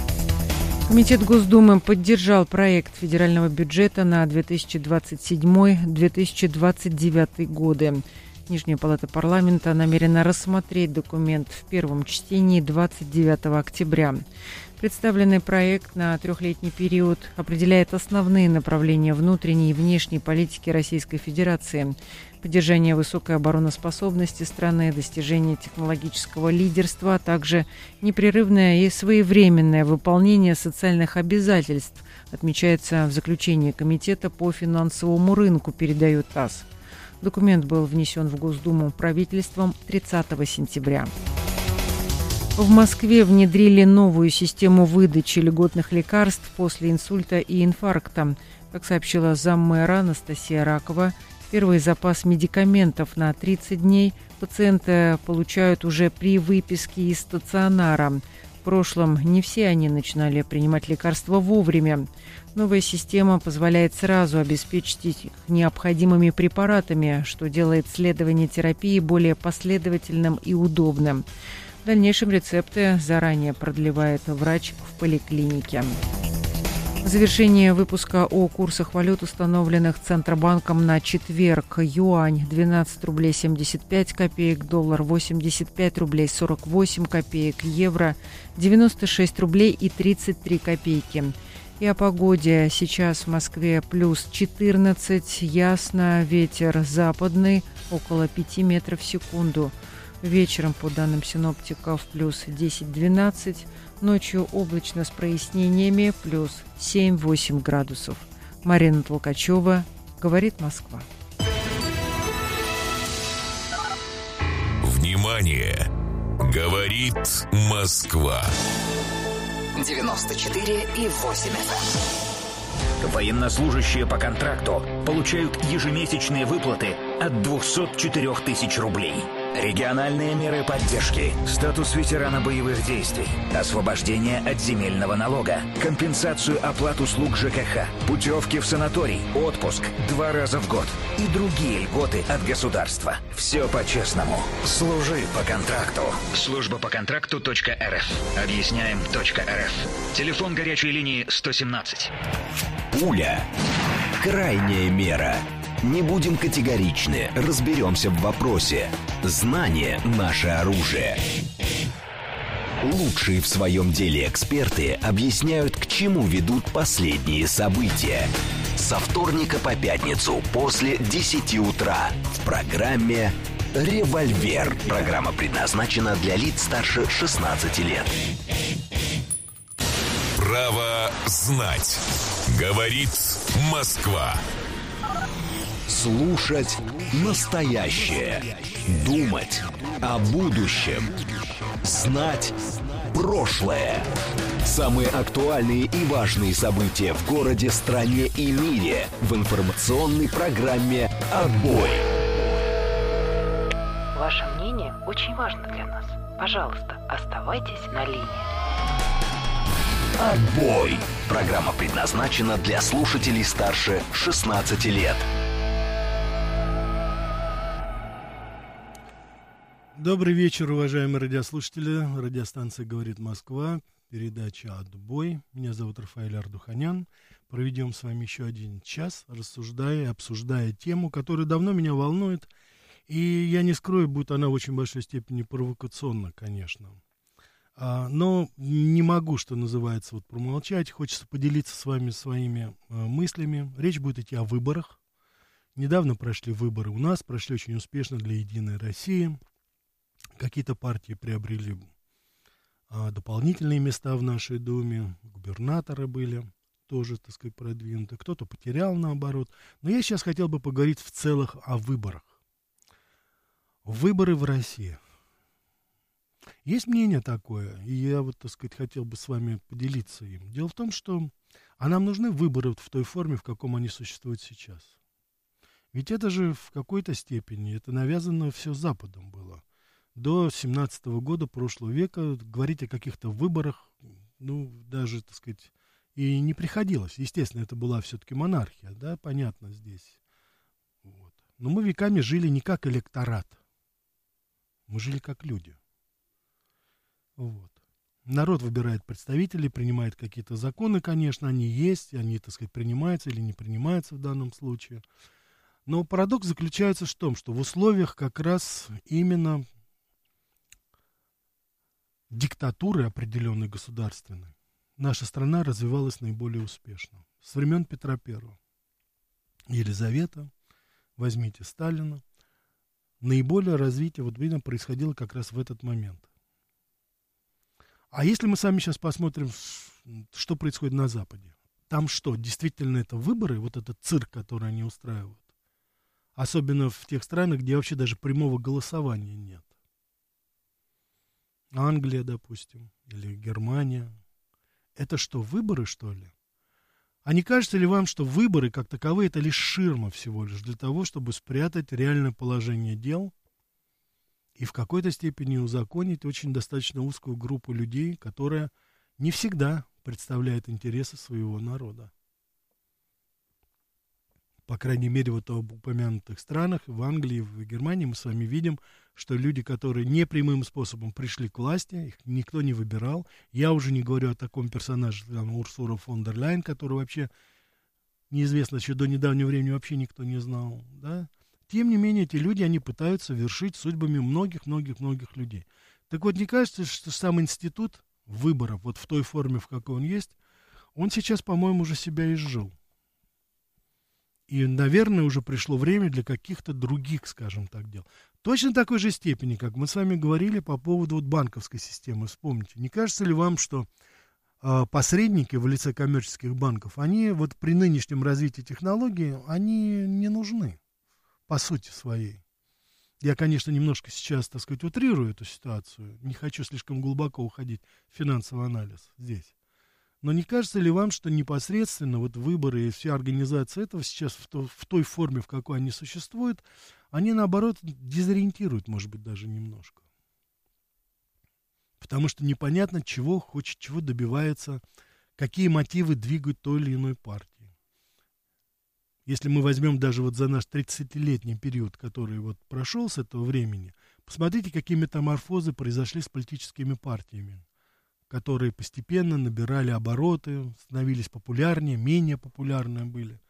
Комитет Госдумы поддержал проект федерального бюджета на две тысячи двадцать седьмой — две тысячи двадцать девятый годы. Нижняя палата парламента намерена рассмотреть документ в первом чтении двадцать девятого октября. Представленный проект на трехлетний период определяет основные направления внутренней и внешней политики Российской Федерации: поддержание высокой обороноспособности страны, достижение технологического лидерства, а также непрерывное и своевременное выполнение социальных обязательств, отмечается в заключении Комитета по финансовому рынку, передает ТАСС. Документ был внесен в Госдуму правительством тридцатого сентября. В Москве внедрили новую систему выдачи льготных лекарств после инсульта и инфаркта. Как сообщила заммэра Анастасия Ракова, первый запас медикаментов на тридцать дней пациенты получают уже при выписке из стационара. В прошлом не все они начинали принимать лекарства вовремя. Новая система позволяет сразу обеспечить их необходимыми препаратами, что делает следование терапии более последовательным и удобным. В дальнейшем рецепты заранее продлевает врач в поликлинике. В завершение выпуска о курсах валют, установленных Центробанком на четверг: юань двенадцать рублей семьдесят пять копеек, доллар восемьдесят пять рублей сорок восемь копеек, евро девяносто шесть рублей и тридцать три копейки. И о погоде. Сейчас в Москве плюс четырнадцать, ясно, ветер западный около пяти метров в секунду. Вечером, по данным синоптиков, плюс десять-двенадцать, ночью облачно с прояснениями, плюс семь-восемь градусов. Марина Толкачева, говорит Москва. Внимание! Говорит Москва. девяносто четыре и восемь эф эм. Военнослужащие по контракту получают ежемесячные выплаты от двухсот четырёх тысяч рублей. Региональные меры поддержки, статус ветерана боевых действий, освобождение от земельного налога, компенсацию оплат услуг ЖКХ, путевки в санаторий, отпуск два раза в год и другие льготы от государства. Все по-честному. Служи по контракту. Служба по контракту точка эр эф. Объясняем точка эр эф. Телефон горячей линии сто семнадцать. Пуля. Крайняя мера. Не будем категоричны, разберемся в вопросе. Знание – наше оружие. Лучшие в своем деле эксперты объясняют, к чему ведут последние события. Со вторника по пятницу после десяти утра в программе «Револьвер». Программа предназначена для лиц старше шестнадцати лет. Право знать. Говорит Москва. Слушать настоящее. Думать о будущем. Знать прошлое. Самые актуальные и важные события в городе, стране и мире в информационной программе «Отбой». Ваше мнение очень важно для нас. Пожалуйста, оставайтесь на линии. «Отбой». Программа предназначена для слушателей старше шестнадцати лет. Добрый вечер, уважаемые радиослушатели. Радиостанция «Говорит Москва». Передача «Отбой». Меня зовут Рафаэль Ардуханян. Проведем с вами еще один час, рассуждая и обсуждая тему, которая давно меня волнует. И я не скрою, будет она в очень большой степени провокационна, конечно. А, но не могу, что называется, вот промолчать. Хочется поделиться с вами своими а, мыслями. Речь будет идти о выборах. Недавно прошли выборы у нас, прошли очень успешно для «Единой России». Какие-то партии приобрели а, дополнительные места в нашей Думе, губернаторы были тоже, так сказать, продвинуты, кто-то потерял, наоборот. Но я сейчас хотел бы поговорить в целых о выборах. Выборы в России. Есть мнение такое, и я вот, так сказать, хотел бы с вами поделиться им. Дело в том, что а нам нужны выборы в той форме, в каком они существуют сейчас. Ведь это же в какой-то степени, это навязано все Западом было. До семнадцатого года прошлого века говорить о каких-то выборах, ну, даже, так сказать, и не приходилось. Естественно, это была все-таки монархия, да, понятно здесь. Вот. Но мы веками жили не как электорат. Мы жили как люди. Вот. Народ выбирает представителей, принимает какие-то законы, конечно, они есть, они, так сказать, принимаются или не принимаются в данном случае. Но парадокс заключается в том, что в условиях как раз именно диктатуры определенной государственной наша страна развивалась наиболее успешно. С времен Петра Первого. Елизавета, возьмите Сталина. Наиболее развитие, вот видно, происходило как раз в этот момент. А если мы сами сейчас посмотрим, что происходит на Западе. Там что, действительно это выборы, вот этот цирк, который они устраивают? Особенно в тех странах, где вообще даже прямого голосования нет. Англия, допустим, или Германия. Это что, выборы, что ли? А не кажется ли вам, что выборы, как таковые, это лишь ширма всего лишь для того, чтобы спрятать реальное положение дел и в какой-то степени узаконить очень достаточно узкую группу людей, которая не всегда представляет интересы своего народа? По крайней мере, вот в упомянутых странах, в Англии, в Германии мы с вами видим, что люди, которые не прямым способом пришли к власти, их никто не выбирал. Я уже не говорю о таком персонаже, там, Урсула фон дер Ляйен, который вообще неизвестно, еще до недавнего времени вообще никто не знал, да. Тем не менее, эти люди, они пытаются вершить судьбами многих-многих-многих людей. Так вот, не кажется, что сам институт выборов, вот в той форме, в какой он есть, он сейчас, по-моему, уже себя изжил. И, наверное, уже пришло время для каких-то других, скажем так, дел. Точно такой же степени, как мы с вами говорили по поводу вот банковской системы. Вспомните, не кажется ли вам, что э, посредники в лице коммерческих банков, они вот при нынешнем развитии технологий, они не нужны по сути своей? Я, конечно, немножко сейчас, так сказать, утрирую эту ситуацию. Не хочу слишком глубоко уходить в финансовый анализ здесь. Но не кажется ли вам, что непосредственно вот выборы и вся организация этого сейчас в, то, в той форме, в какой они существуют, они, наоборот, дезориентируют, может быть, даже немножко. Потому что непонятно, чего хочет, чего добивается, какие мотивы двигают той или иной партии. Если мы возьмем даже вот за наш тридцатилетний период, который вот прошел с этого времени, посмотрите, какие метаморфозы произошли с политическими партиями, которые постепенно набирали обороты, становились популярнее, менее популярные были.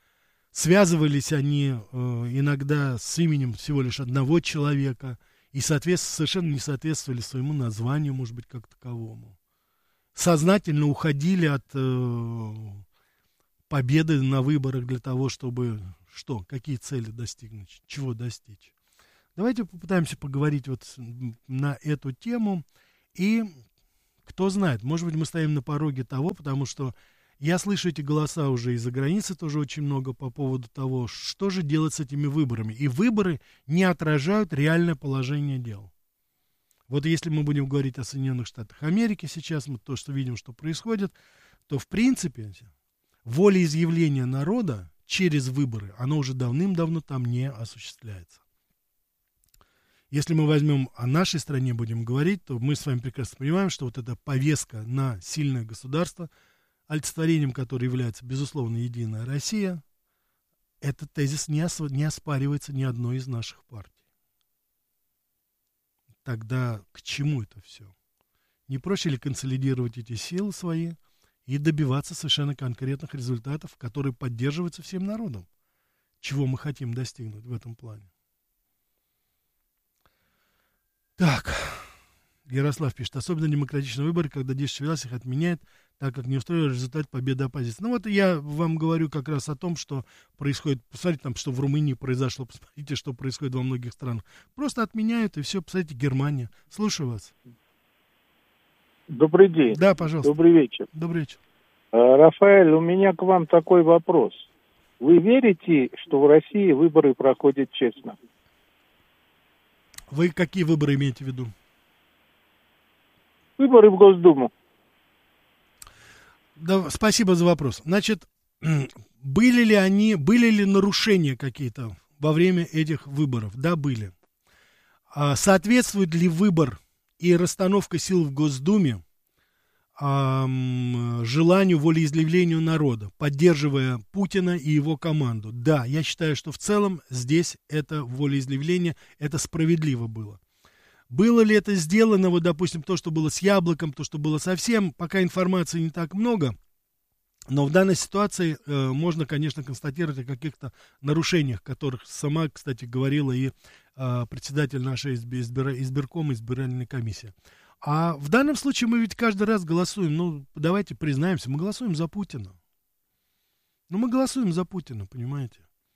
Связывались они э, иногда с именем всего лишь одного человека и, соответственно, совершенно не соответствовали своему названию, может быть, как таковому. Сознательно уходили от э, победы на выборах для того, чтобы что, какие цели достигнуть, чего достичь. Давайте попытаемся поговорить вот на эту тему. И кто знает, может быть, мы стоим на пороге того, потому что я слышу эти голоса уже из-за границы тоже очень много по поводу того, что же делать с этими выборами. И выборы не отражают реальное положение дел. Вот если мы будем говорить о Соединенных Штатах Америки сейчас, мы то, что видим, что происходит, то, в принципе, волеизъявление народа через выборы, оно уже давным-давно там не осуществляется. Если мы возьмем о нашей стране, будем говорить, то мы с вами прекрасно понимаем, что вот эта повестка на сильное государство, олицетворением которой является, безусловно, Единая Россия, этот тезис не, ос- не оспаривается ни одной из наших партий. Тогда к чему это все? Не проще ли консолидировать эти силы свои и добиваться совершенно конкретных результатов, которые поддерживаются всем народом? Чего мы хотим достигнуть в этом плане? Так, Ярослав пишет, особенно демократичные выборы, когда действующая власть их отменяет, так как не устроил результат победы оппозиции. Ну вот я вам говорю как раз о том, что происходит. Посмотрите, там, что в Румынии произошло, посмотрите, что происходит во многих странах. Просто отменяют, и все, посмотрите, Германия. Слушаю вас. Добрый день. Да, пожалуйста. Добрый вечер. Добрый вечер. Рафаэль, у меня к вам такой вопрос. Вы верите, что в России выборы проходят честно? Вы какие выборы имеете в виду? Выборы в Госдуму. Да, спасибо за вопрос. Значит, были ли они, были ли нарушения какие-то во время этих выборов? Да, были. А соответствует ли выбор и расстановка сил в Госдуме а, желанию, волеизъявлению народа, поддерживая Путина и его команду? Да, я считаю, что в целом здесь это волеизъявление, это справедливо было. Было ли это сделано, вот, допустим, то, что было с Яблоком, то, что было совсем, пока информации не так много, но в данной ситуации э, можно, конечно, констатировать о каких-то нарушениях, которых сама, кстати, говорила и э, председатель нашей избир, избиркома, избирательной комиссии. А в данном случае мы ведь каждый раз голосуем, ну, давайте признаемся, мы голосуем за Путина. Ну, мы голосуем за Путина, понимаете?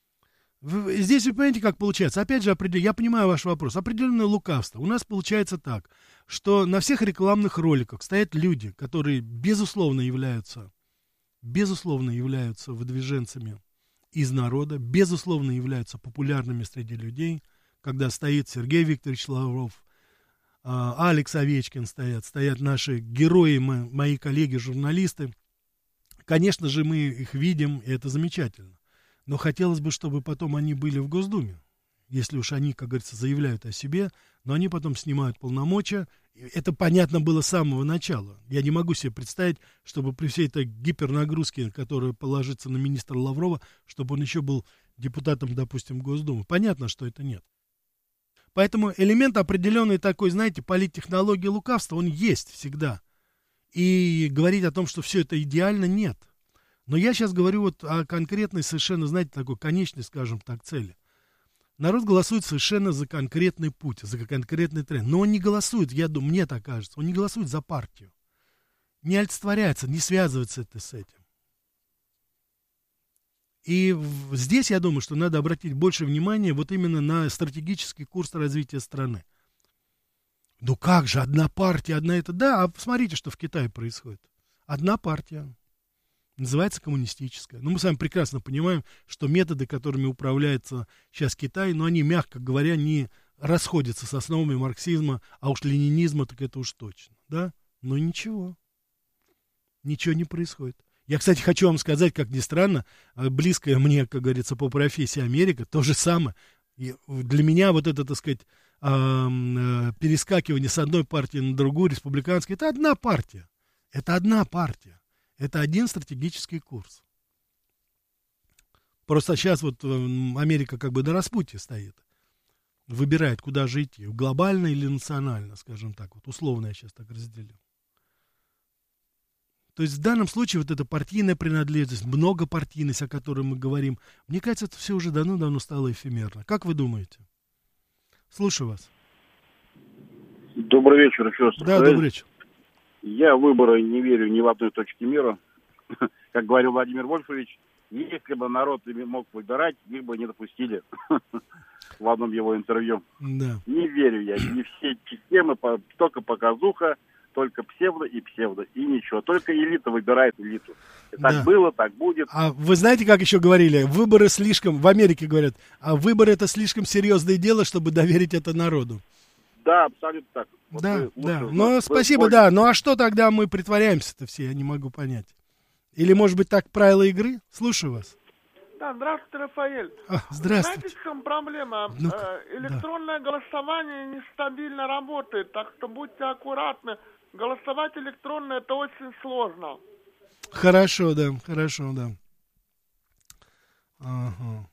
Здесь вы понимаете, как получается. Опять же, я понимаю ваш вопрос. Определенное лукавство. У нас получается так, что на всех рекламных роликах стоят люди, которые, безусловно, являются, безусловно, являются выдвиженцами из народа, безусловно, являются популярными среди людей, когда стоит Сергей Викторович Лавров, Алекс Овечкин стоят, стоят наши герои, мои коллеги, журналисты. Конечно же, мы их видим, и это замечательно. Но хотелось бы, чтобы потом они были в Госдуме. Если уж они, как говорится, заявляют о себе, но они потом снимают полномочия. Это понятно было с самого начала. Я не могу себе представить, чтобы при всей этой гипернагрузке, которая положится на министра Лаврова, чтобы он еще был депутатом, допустим, Госдумы. Понятно, что это нет. Поэтому элемент определенной такой, знаете, политтехнологии лукавства, он есть всегда. И говорить о том, что все это идеально, нет. Но я сейчас говорю вот о конкретной совершенно, знаете, такой конечной, скажем так, цели. Народ голосует совершенно за конкретный путь, за конкретный тренд. Но он не голосует, я думаю, мне так кажется, он не голосует за партию. Не олицетворяется, не связывается это с этим. И здесь, я думаю, что надо обратить больше внимания вот именно на стратегический курс развития страны. Ну как же, одна партия, одна это... Да, а посмотрите, что в Китае происходит. Одна партия. Называется коммунистическая. Но мы с вами прекрасно понимаем, что методы, которыми управляется сейчас Китай, но они, мягко говоря, не расходятся с основами марксизма, а уж ленинизма, так это уж точно. Да? Но ничего. Ничего не происходит. Я, кстати, хочу вам сказать, как ни странно, близкая мне, как говорится, по профессии Америка, то же самое. И для меня вот это, так сказать, перескакивание с одной партии на другую, республиканской, это одна партия. Это одна партия. Это один стратегический курс. Просто сейчас вот Америка как бы на распутье стоит. Выбирает, куда же идти. Глобально или национально, скажем так. Вот условно я сейчас так разделил. То есть в данном случае вот эта партийная принадлежность, многопартийность, о которой мы говорим, мне кажется, это все уже давно-давно стало эфемерно. Как вы думаете? Слушаю вас. Добрый вечер еще раз. Да, добрый вечер. Я в выборы не верю ни в одной точке мира. Как говорил Владимир Вольфович, если бы народ мог выбирать, их бы не допустили в одном его интервью. Да. Не верю я. Не все системы, только показуха, только псевдо и псевдо, и ничего. Только элита выбирает элиту. И так Да. было, так будет. А вы знаете, как еще говорили? Выборы слишком, в Америке говорят, а выборы это слишком серьезное дело, чтобы доверить это народу. Да, абсолютно так. Вот Да, вы да. лучше- Ну, вы спасибо, больше- да. Ну, а что тогда мы притворяемся-то все? Я не могу понять. Или, может быть, так правила игры? Слушаю вас. Да, здравствуйте, Рафаэль. А, здравствуйте. Знаете, в чем проблема? Ну-ка, Э, электронное голосование нестабильно работает, так что будьте аккуратны. Голосовать электронно это очень сложно. Хорошо, да, хорошо, да. Ага.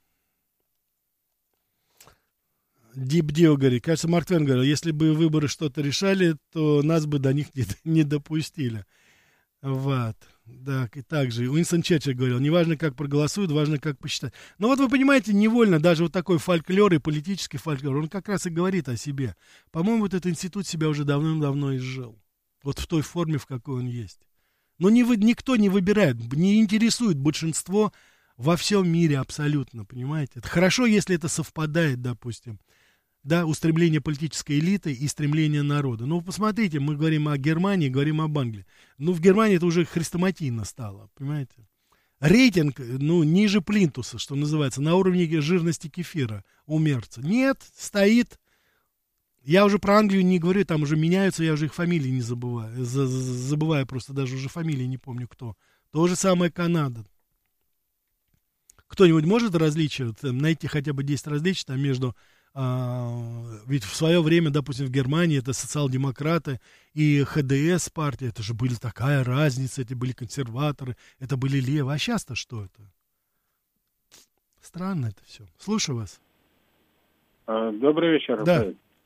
Дип Дио говорит, кажется, Марк Твен говорил, если бы выборы что-то решали, то нас бы до них не, не допустили. Вот. Так, и также Уинстон Черчилль говорил, неважно, как проголосуют, важно, как посчитать. Но вот вы понимаете, невольно даже вот такой фольклор и политический фольклор, он как раз и говорит о себе. По-моему, вот этот институт себя уже давным-давно изжил. Вот в той форме, в какой он есть. Но не вы, никто не выбирает, не интересует большинство во всем мире абсолютно, понимаете? Это хорошо, если это совпадает, допустим, да, устремление политической элиты и стремление народа. Ну, посмотрите, мы говорим о Германии, говорим об Англии. Ну, в Германии это уже хрестоматийно стало, понимаете? Рейтинг, ну, ниже плинтуса, что называется, на уровне жирности кефира у Мерца. Нет, стоит. Я уже про Англию не говорю, там уже меняются, я уже их фамилии не забываю. Забываю просто, даже уже фамилии не помню кто. То же самое Канада. Кто-нибудь может различия, там, найти хотя бы десять различий там, между... А, ведь в свое время, допустим, в Германии это социал-демократы и ха дэ эс партия, это же были такая разница, это были консерваторы, это были левые. А сейчас-то что это? Странно это все. Слушаю вас. Добрый вечер. Да.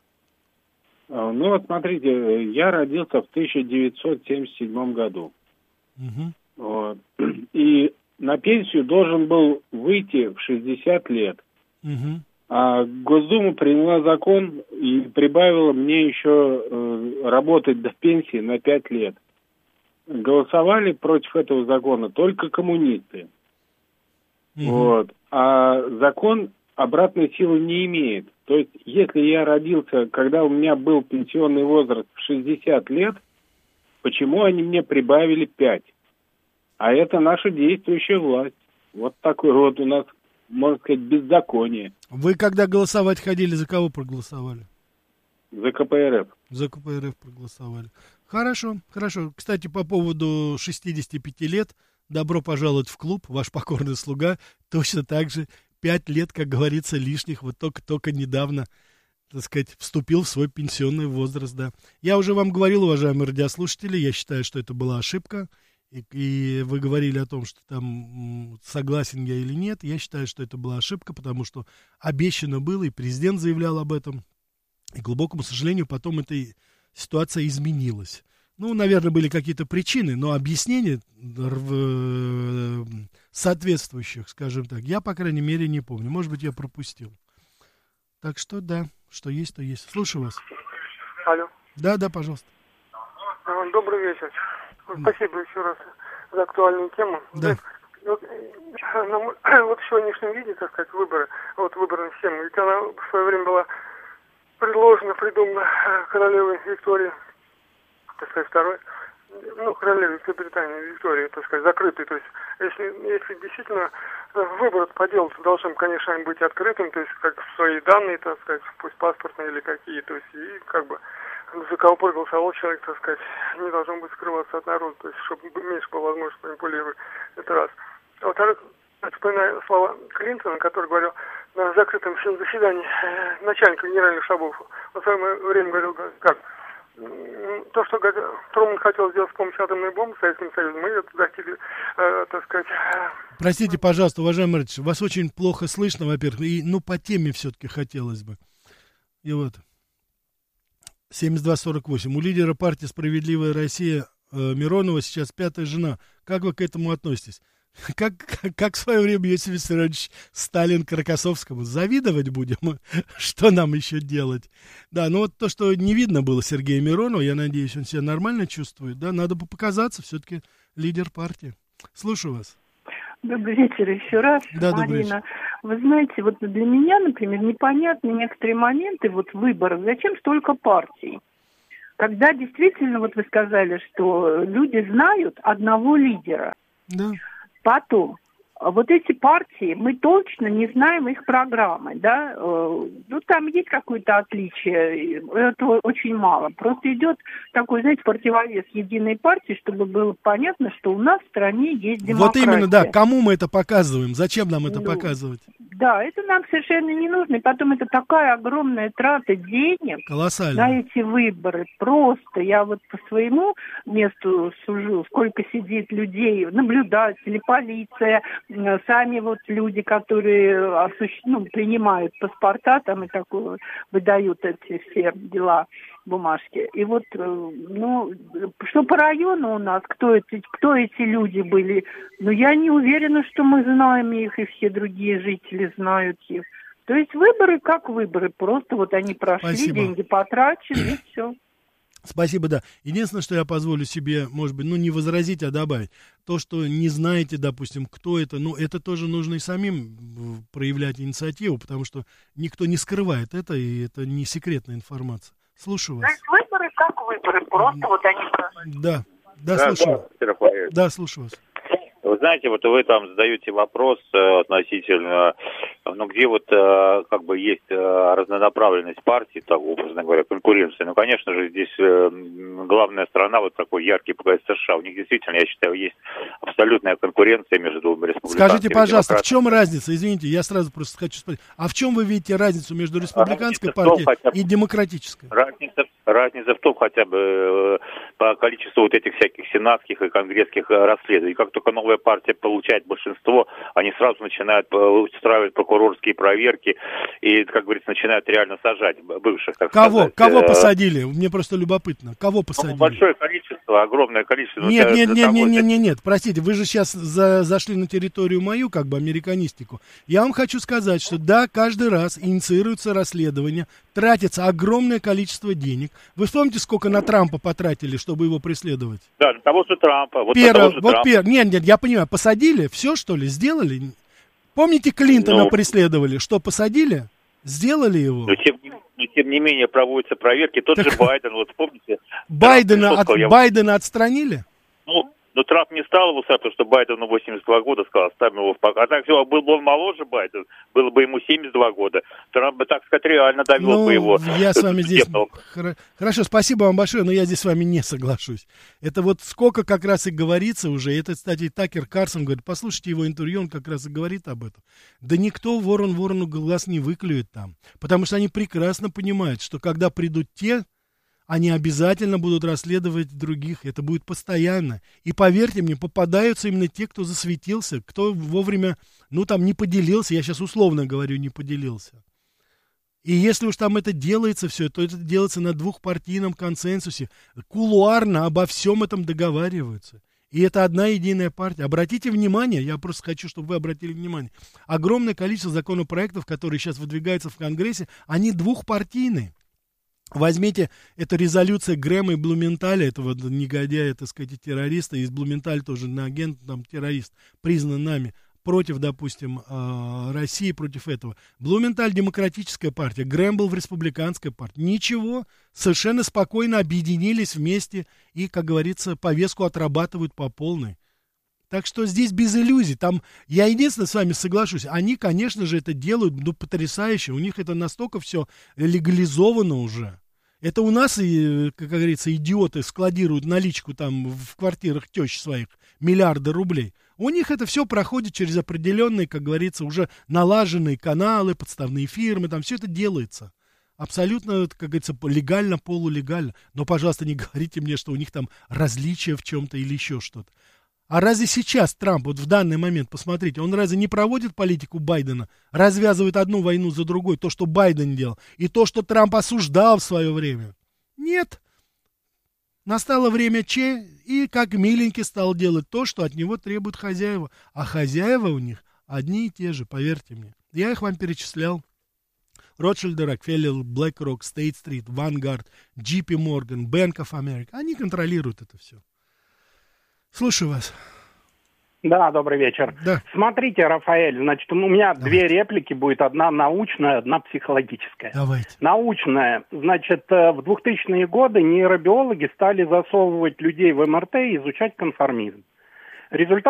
Ну вот смотрите, я родился в тысяча девятьсот семьдесят седьмом году. Угу. Вот. И на пенсию должен был выйти в шестьдесят лет. Угу. А Госдума приняла закон и прибавила мне еще э, работать до пенсии на пять лет. Голосовали против этого закона только коммунисты. Угу. Вот. А закон обратной силы не имеет. То есть, если я родился, когда у меня был пенсионный возраст в шестьдесят лет, почему они мне прибавили пять? А это наша действующая власть. Вот такой вот у нас, можно сказать, беззаконие. Вы когда голосовать ходили, за кого проголосовали? За ка пэ эр эф. За ка пэ эр эф проголосовали. Хорошо, хорошо. Кстати, по поводу шестидесяти пяти лет, добро пожаловать в клуб, ваш покорный слуга. Точно так же пять лет, как говорится, лишних. Вот только-только недавно, так сказать, вступил в свой пенсионный возраст, да. Я уже вам говорил, уважаемые радиослушатели, я считаю, что это была ошибка. И, и вы говорили о том, что там согласен я или нет. Я считаю, что это была ошибка, потому что обещано было, и президент заявлял об этом. И, к глубокому сожалению, потом эта ситуация изменилась. Ну, наверное, были какие-то причины, но объяснений соответствующих, скажем так, я, по крайней мере, не помню. Может быть, я пропустил. Так что, да, что есть, то есть. Слушаю вас. Алло. Да, да, пожалуйста. Добрый вечер. Спасибо еще раз за актуальную тему. Да. Вот, вот в сегодняшнем виде, так сказать, выборы, вот выборная система, ведь она в свое время была предложена, придумана королевой Виктории, так сказать, второй, ну, королевой Великобритании Виктории, так сказать, закрытой. То есть, если, если действительно выбор по делу должен, конечно, быть открытым, то есть, как свои данные, так сказать, пусть паспортные или какие, то есть, и как бы за кого проголосовал человек, так сказать, не должен быть скрываться от народа, то есть, чтобы меньше было возможности манипулировать. Это раз. А во-вторых, вспоминаю слова Клинтона, который говорил на закрытом заседании начальника генеральных штабов. Он в свое время говорил, как то, что Трумэн хотел сделать с помощью атомной бомбы Советским Союзом, мы это достигли, э, так сказать... Простите, пожалуйста, уважаемый Радич, вас очень плохо слышно, во-первых, и, ну, по теме все-таки хотелось бы. И вот... семьдесят два сорок восемь. У лидера партии «Справедливая Россия» э, Миронова сейчас пятая жена. Как вы к этому относитесь? Как, как, как в свое время Иосиф Виссарионович Сталин к Рокоссовскому? Завидовать будем? Что нам еще делать? Да, ну вот то, что не видно было Сергея Миронова, я надеюсь, он себя нормально чувствует, да, надо бы показаться, все-таки лидер партии. Слушаю вас. Добрый вечер еще раз, да, Марина. Вы знаете, вот для меня, например, непонятны некоторые моменты вот выборов. Зачем столько партий? Когда действительно, вот вы сказали, что люди знают одного лидера. Да. Потом, вот эти партии, мы точно не знаем их программы, да, ну, там есть какое-то отличие, это очень мало. Просто идет такой, знаете, противовес единой партии, чтобы было понятно, что у нас в стране есть демократия. Вот именно, да, кому мы это показываем, зачем нам это ну, показывать? Да, это нам совершенно не нужно, и потом это такая огромная трата денег колоссально на эти выборы. Просто я вот по своему месту сужу, сколько сидит людей, наблюдатели, полиция, сами вот люди, которые осуществ... ну, принимают паспорта там и такое, выдают эти все дела, бумажки. И вот, ну, что по району у нас, кто эти, кто эти люди были, ну, я не уверена, что мы знаем их, и все другие жители знают их. То есть выборы как выборы, просто вот они прошли, Спасибо. Деньги потрачены, и все. Спасибо, да. Единственное, что я позволю себе, может быть, ну, не возразить, а добавить. То, что не знаете, допустим, кто это, ну, это тоже нужно и самим проявлять инициативу, потому что никто не скрывает это, и это не секретная информация. Слушаю вас. То есть выборы как выборы, просто вот они... Да, да, да слушаю. Да, да, слушаю вас. Вы знаете, вот вы там задаете вопрос э, относительно, ну, где вот э, как бы есть э, разнонаправленность партий, так, образно говоря, конкуренция. Ну, конечно же, здесь э, главная страна, вот такой яркий показатель США. У них действительно, я считаю, есть абсолютная конкуренция между двумя республиканцами. Скажите, пожалуйста, в чем разница? Извините, я сразу просто хочу спросить. А в чем вы видите разницу между республиканской партией и демократической? Разница, разница в том хотя бы э, по количеству вот этих всяких сенатских и конгресских расследований. Как только новая партия получает большинство, они сразу начинают устраивать прокурорские проверки и, как говорится, начинают реально сажать бывших, так Кого? сказать. Кого посадили? Мне просто любопытно. Кого посадили? Ну, большое количество, огромное количество. Нет, нет, нет, нет, нет, нет, нет, простите, вы же сейчас за, зашли на территорию мою, как бы, американистику. Я вам хочу сказать, что да, каждый раз инициируется расследование, тратится огромное количество денег. Вы вспомните, сколько на Трампа потратили, чтобы его преследовать? Да, для того же Трампа. Вот Первое, же вот Трампа. Пер... Нет, нет, я понимаю, посадили, все, что ли, сделали? Помните, Клинтона ну, преследовали? Что, посадили? Сделали его? Но тем, но, тем не менее, проводятся проверки. Тот так... же Байден, вот помните? Байдена, Трамп, от... я... Байдена отстранили? Ну, но Трамп не стал его ставить, потому что Байдену восемьдесят два года сказал, ставим его в покой. А так все, был бы он моложе Байден, было бы ему семьдесят два года. Трамп бы, так сказать, реально довел ну, бы его. Я с вами здесь... Хорошо, спасибо вам большое, но я здесь с вами не соглашусь. Это вот сколько как раз и говорится уже. Это, кстати, Такер Карсон говорит, послушайте его интервью, он как раз и говорит об этом. Да никто ворон ворону глаз не выклюет там. Потому что они прекрасно понимают, что когда придут те, они обязательно будут расследовать других. Это будет постоянно. И поверьте мне, попадаются именно те, кто засветился, кто вовремя, ну, там, не поделился. Я сейчас условно говорю, не поделился. И если уж там это делается все, то это делается на двухпартийном консенсусе. Кулуарно обо всем этом договариваются. И это одна единая партия. Обратите внимание, я просто хочу, чтобы вы обратили внимание. Огромное количество законопроектов, которые сейчас выдвигаются в Конгрессе, они двухпартийные. Возьмите, это резолюция Грэма и Блументаля, этого негодяя, так сказать, террориста, из Блументаль тоже на агент, там, террорист, признан нами, против, допустим, России, против этого. Блументаль демократическая партия, Грэм был в республиканской партии. Ничего, совершенно спокойно объединились вместе и, как говорится, повестку отрабатывают по полной. Так что здесь без иллюзий. Там, я единственное с вами соглашусь, они, конечно же, это делают, ну, потрясающе. У них это настолько все легализовано уже. Это у нас, как говорится, идиоты складируют наличку там в квартирах тещ своих, миллиарды рублей. У них это все проходит через определенные, как говорится, уже налаженные каналы, подставные фирмы, там все это делается. Абсолютно, как говорится, легально, полулегально. Но, пожалуйста, не говорите мне, что у них там различия в чем-то или еще что-то. А разве сейчас Трамп, вот в данный момент, посмотрите, он разве не проводит политику Байдена, развязывает одну войну за другой, то, что Байден делал, и то, что Трамп осуждал в свое время? Нет. Настало время Че, и как миленький стал делать то, что от него требуют хозяева. А хозяева у них одни и те же, поверьте мне. Я их вам перечислял. Ротшильд, Рокфеллер, BlackRock, State Street, Vanguard, джей пи Morgan, Bank of America. Они контролируют это все. Слушаю вас. Да, добрый вечер. Да. Смотрите, Рафаэль, значит, у меня Давайте. две реплики будет, одна научная, одна психологическая. Давайте. Научная. Значит, в двухтысячные годы нейробиологи стали засовывать людей в эм эр тэ и изучать конформизм. Результат